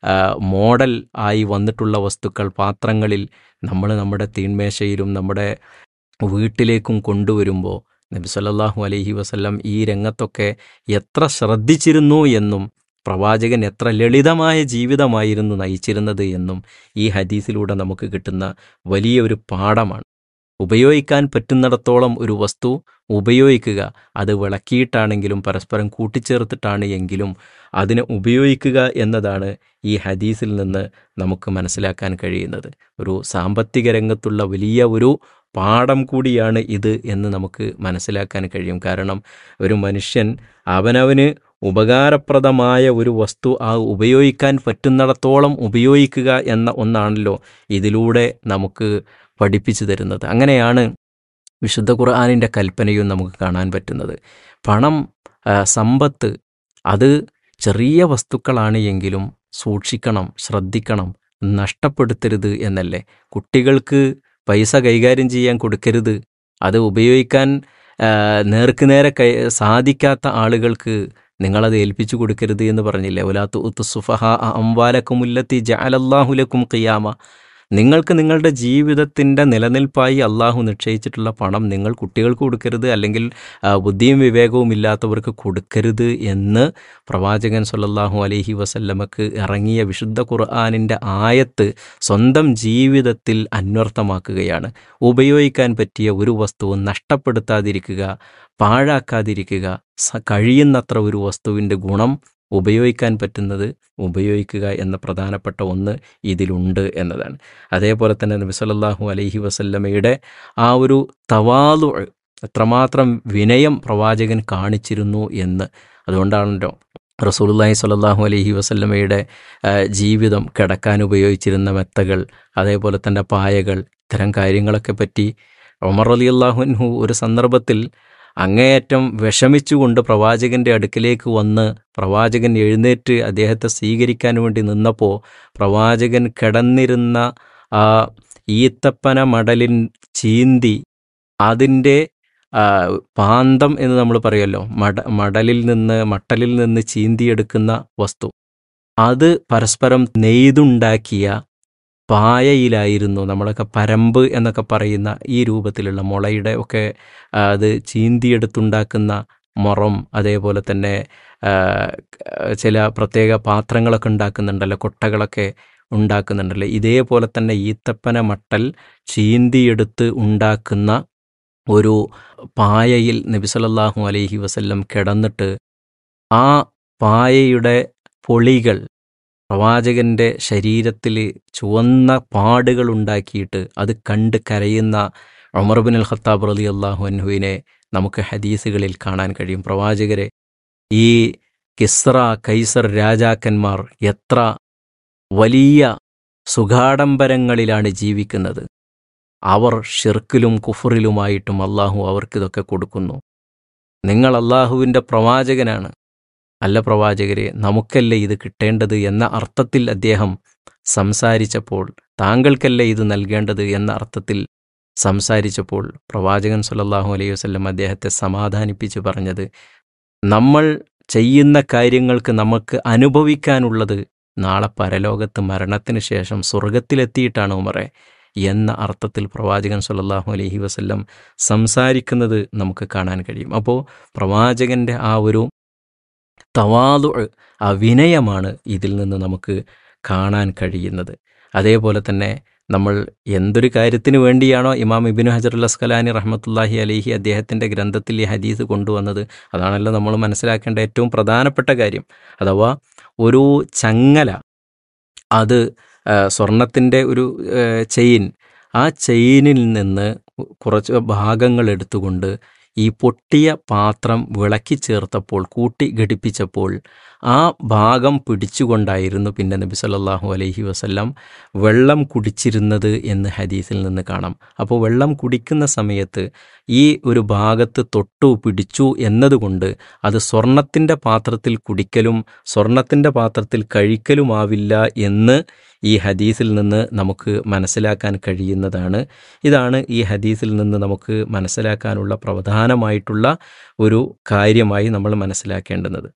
G: മോഡൽ ആയി വന്നിട്ടുള്ള വസ്തുക്കൾ പാത്രങ്ങളിൽ നമ്മൾ നമ്മുടെ തീന്മേശയിലും നമ്മുടെ വീട്ടിലേക്കും കൊണ്ടുവരുമ്പോൾ നബി സല്ലല്ലാഹു അലൈഹി വസല്ലം ഈ രംഗത്തൊക്കെ എത്ര ശ്രദ്ധിച്ചിരുന്നു എന്നും പ്രവാചകൻ എത്ര ലളിതമായ ജീവിതമായിരുന്നു നയിച്ചിരുന്നത് എന്നും ഈ ഹദീസിലൂടെ നമുക്ക് കിട്ടുന്ന വലിയൊരു പാഠമാണ്. ഉപയോഗിക്കാൻ പറ്റുന്നിടത്തോളം ഒരു വസ്തു ഉപയോഗിക്കുക, അത് വിളക്കിയിട്ടാണെങ്കിലും പരസ്പരം കൂട്ടിച്ചേർത്തിട്ടാണ് എങ്കിലും അതിനെ ഉപയോഗിക്കുക എന്നതാണ് ഈ ഹദീസിൽ നിന്ന് നമുക്ക് മനസ്സിലാക്കാൻ കഴിയുന്നത്. ഒരു സാമ്പത്തിക രംഗത്തുള്ള വലിയ ഒരു പാഠം കൂടിയാണ് ഇത് എന്ന് നമുക്ക് മനസ്സിലാക്കാൻ കഴിയും. കാരണം ഒരു മനുഷ്യൻ അവനവന് ഉപകാരപ്രദമായ ഒരു വസ്തു ആ ഉപയോഗിക്കാൻ പറ്റുന്നിടത്തോളം ഉപയോഗിക്കുക എന്ന ഒന്നാണല്ലോ ഇതിലൂടെ നമുക്ക് പഠിപ്പിച്ചു തരുന്നത്. അങ്ങനെയാണ് വിശുദ്ധ ഖുർആനിൻ്റെ കൽപ്പനയും നമുക്ക് കാണാൻ പറ്റുന്നത്. പണം, സമ്പത്ത് അത് ചെറിയ വസ്തുക്കളാണ് എങ്കിലും സൂക്ഷിക്കണം, ശ്രദ്ധിക്കണം, നഷ്ടപ്പെടുത്തരുത് എന്നല്ലേ. കുട്ടികൾക്ക് പൈസ കൈകാര്യം ചെയ്യാൻ കൊടുക്കരുത്, അത് ഉപയോഗിക്കാൻ നേർക്ക് നേരെ കൈ സാധിക്കാത്ത ആളുകൾക്ക് നിങ്ങളത് ഏൽപ്പിച്ചു കൊടുക്കരുത് എന്ന് പറഞ്ഞില്ലേ. വലാ തുഅ്തു സുഫഹാ അംവാലകുമുല്ലത്തി ജഅലല്ലാഹു ലക്കും ഖിയാമ. നിങ്ങൾക്ക് നിങ്ങളുടെ ജീവിതത്തിൻ്റെ നിലനിൽപ്പായി അള്ളാഹു നിശ്ചയിച്ചിട്ടുള്ള പണം നിങ്ങൾ കുട്ടികൾക്ക് കൊടുക്കരുത്, അല്ലെങ്കിൽ ബുദ്ധിയും വിവേകവും ഇല്ലാത്തവർക്ക് കൊടുക്കരുത് എന്ന് പ്രവാചകൻ സ്വല്ലല്ലാഹു അലൈഹി വസല്ലമക്ക് ഇറങ്ങിയ വിശുദ്ധ ഖുർആനിൻ്റെ ആയത്ത് സ്വന്തം ജീവിതത്തിൽ അന്വർത്ഥമാക്കുകയാണ്. ഉപയോഗിക്കാൻ പറ്റിയ ഒരു വസ്തുവും നഷ്ടപ്പെടുത്താതിരിക്കുക, പാഴാക്കാതിരിക്കുക, കഴിയുന്നത്ര ഒരു വസ്തുവിൻ്റെ ഗുണം ഉപയോഗിക്കാൻ പറ്റുന്നത് ഉപയോഗിക്കുക എന്ന പ്രധാനപ്പെട്ട ഒന്ന് ഇതിലുണ്ട് എന്നതാണ്. അതേപോലെ തന്നെ നബി സല്ലല്ലാഹു അലൈഹി വസല്ലമയുടെ ആ ഒരു തവാളു, എത്രമാത്രം വിനയം പ്രവാചകൻ കാണിച്ചിരുന്നു എന്ന്. അതുകൊണ്ടാണല്ലോ റസൂലുള്ളാഹി സ്വല്ലല്ലാഹു അലൈഹി വസല്ലമയുടെ ജീവിതം, കിടക്കാൻ ഉപയോഗിച്ചിരുന്ന മെത്തകൾ, അതേപോലെ തന്നെ പായകൾ, ഇത്തരം കാര്യങ്ങളൊക്കെ പറ്റി ഉമർ റളിയല്ലാഹു അൻഹു ഒരു സന്ദർഭത്തിൽ അങ്ങേയറ്റം വിഷമിച്ചുകൊണ്ട് പ്രവാചകൻ്റെ അടുക്കിലേക്ക് വന്ന് പ്രവാചകൻ എഴുന്നേറ്റ് അദ്ദേഹത്തെ സ്വീകരിക്കാൻ വേണ്ടി നിന്നപ്പോൾ പ്രവാചകൻ കിടന്നിരുന്ന ആ ഈത്തപ്പന മടലിൻ ചീന്തി അതിൻ്റെ പാന്തം എന്ന് നമ്മൾ പറയുമല്ലോ, മട മടലിൽ നിന്ന് മട്ടലിൽ നിന്ന് ചീന്തിയെടുക്കുന്ന വസ്തു, അത് പരസ്പരം നെയ്തുണ്ടാക്കിയ പായയിലായിരുന്നു. നമ്മളൊക്കെ പരമ്പ് എന്നൊക്കെ പറയുന്ന ഈ രൂപത്തിലുള്ള മുളയുടെ ഒക്കെ അത് ചീന്തിയെടുത്തുണ്ടാക്കുന്ന മുറം, അതേപോലെ തന്നെ ചില പ്രത്യേക പാത്രങ്ങളൊക്കെ ഉണ്ടാക്കുന്നുണ്ടല്ലോ, കൊട്ടകളൊക്കെ ഉണ്ടാക്കുന്നുണ്ടല്ലോ. ഇതേപോലെ തന്നെ ഈത്തപ്പന മട്ടൽ ചീന്തിയെടുത്ത് ഉണ്ടാക്കുന്ന ഒരു പായയിൽ നബി സല്ലല്ലാഹു അലൈഹി വസല്ലം കിടന്നിട്ട് ആ പായയുടെ പൊളികൾ പ്രവാചകൻ്റെ ശരീരത്തിൽ ചുവന്ന പാടുകൾ ഉണ്ടാക്കിയിട്ട് അത് കണ്ട് കരയുന്ന ഉമർ ഇബ്നുൽ ഖത്താബ് റളിയല്ലാഹു അൻഹുവിനെ നമുക്ക് ഹദീസുകളിൽ കാണാൻ കഴിയും. പ്രവാചകരെ ഈ കിസ്റ, കൈസർ രാജാക്കന്മാർ എത്ര വലിയ സുഖാഡംബരങ്ങളിലാണ് ജീവിക്കുന്നത്. അവർ ഷിർക്കിലും കുഫറിലുമായിട്ടും അള്ളാഹു അവർക്കിതൊക്കെ കൊടുക്കുന്നു. നിങ്ങൾ അള്ളാഹുവിൻ്റെ പ്രവാചകനാണ്, അല്ല പ്രവാചകരെ, നമുക്കല്ലേ ഇത് കിട്ടേണ്ടത് എന്ന അർത്ഥത്തിൽ അദ്ദേഹം സംസാരിച്ചപ്പോൾ, താങ്കൾക്കല്ലേ ഇത് നൽകേണ്ടത് എന്ന അർത്ഥത്തിൽ സംസാരിച്ചപ്പോൾ പ്രവാചകൻ സ്വല്ലല്ലാഹു അലൈഹി വസല്ലം അദ്ദേഹത്തെ സമാധാനിപ്പിച്ച് പറഞ്ഞത്, നമ്മൾ ചെയ്യുന്ന കാര്യങ്ങൾക്ക് നമുക്ക് അനുഭവിക്കാനുള്ളത് നാളെ പരലോകത്ത് മരണത്തിന് ശേഷം സ്വർഗത്തിലെത്തിയിട്ടാണ് ഉമറെ എന്ന അർത്ഥത്തിൽ പ്രവാചകൻ സ്വല്ലല്ലാഹു അലൈഹി വസല്ലം സംസാരിക്കുന്നത് നമുക്ക് കാണാൻ കഴിയും. അപ്പോൾ പ്രവാചകൻ്റെ ആ ഒരു തവാദു, ആ വിനയമാണ് ഇതിൽ നിന്ന് നമുക്ക് കാണാൻ കഴിയുന്നത്. അതേപോലെ തന്നെ നമ്മൾ എന്തൊരു കാര്യത്തിന് വേണ്ടിയാണോ ഇമാം ഇബ്നു ഹജറുൽ അസ്കലാനി റഹ്മത്തുള്ളാഹി അലൈഹി അദ്ദേഹത്തിൻ്റെ ഗ്രന്ഥത്തിൽ ഈ ഹദീസ് കൊണ്ടുവന്നത്, അതാണല്ലോ നമ്മൾ മനസ്സിലാക്കേണ്ട ഏറ്റവും പ്രധാനപ്പെട്ട കാര്യം. അഥവാ ഒരു ചങ്ങല, അത് സ്വർണത്തിൻ്റെ ഒരു ചെയിൻ, ആ ചെയിനിൽ നിന്ന് കുറച്ച് ഭാഗങ്ങൾ എടുത്തുകൊണ്ട് ഈ പൊട്ടിയ പാത്രം വിളക്കി ചേർത്തപ്പോൾ, കൂട്ടി ഘടിപ്പിച്ചപ്പോൾ ആ ഭാഗം പിടിച്ചുകൊണ്ടായിരുന്നു പിന്നെ നബി സല്ലല്ലാഹു അലൈഹി വസല്ലം വെള്ളം കുടിച്ചിരുന്നത് എന്ന് ഹദീസിൽ നിന്ന് കാണാം. അപ്പോൾ വെള്ളം കുടിക്കുന്ന സമയത്ത് ഈ ഒരു ഭാഗത്ത് തൊട്ടു പിടിച്ചു എന്നതുകൊണ്ട് അത് സ്വർണത്തിൻ്റെ പാത്രത്തിൽ കുടിക്കലും സ്വർണത്തിൻ്റെ പാത്രത്തിൽ കഴിക്കലുമാവില്ല എന്ന് ഈ ഹദീസിൽ നിന്ന് നമുക്ക് മനസ്സിലാക്കാൻ കഴിയുന്നതാണ്. ഇതാണ് ഈ ഹദീസിൽ നിന്ന് നമുക്ക് മനസ്സിലാക്കാനുള്ള പ്രധാനമായിട്ടുള്ള ഒരു കാര്യമായി നമ്മൾ മനസ്സിലാക്കേണ്ടുന്നത്.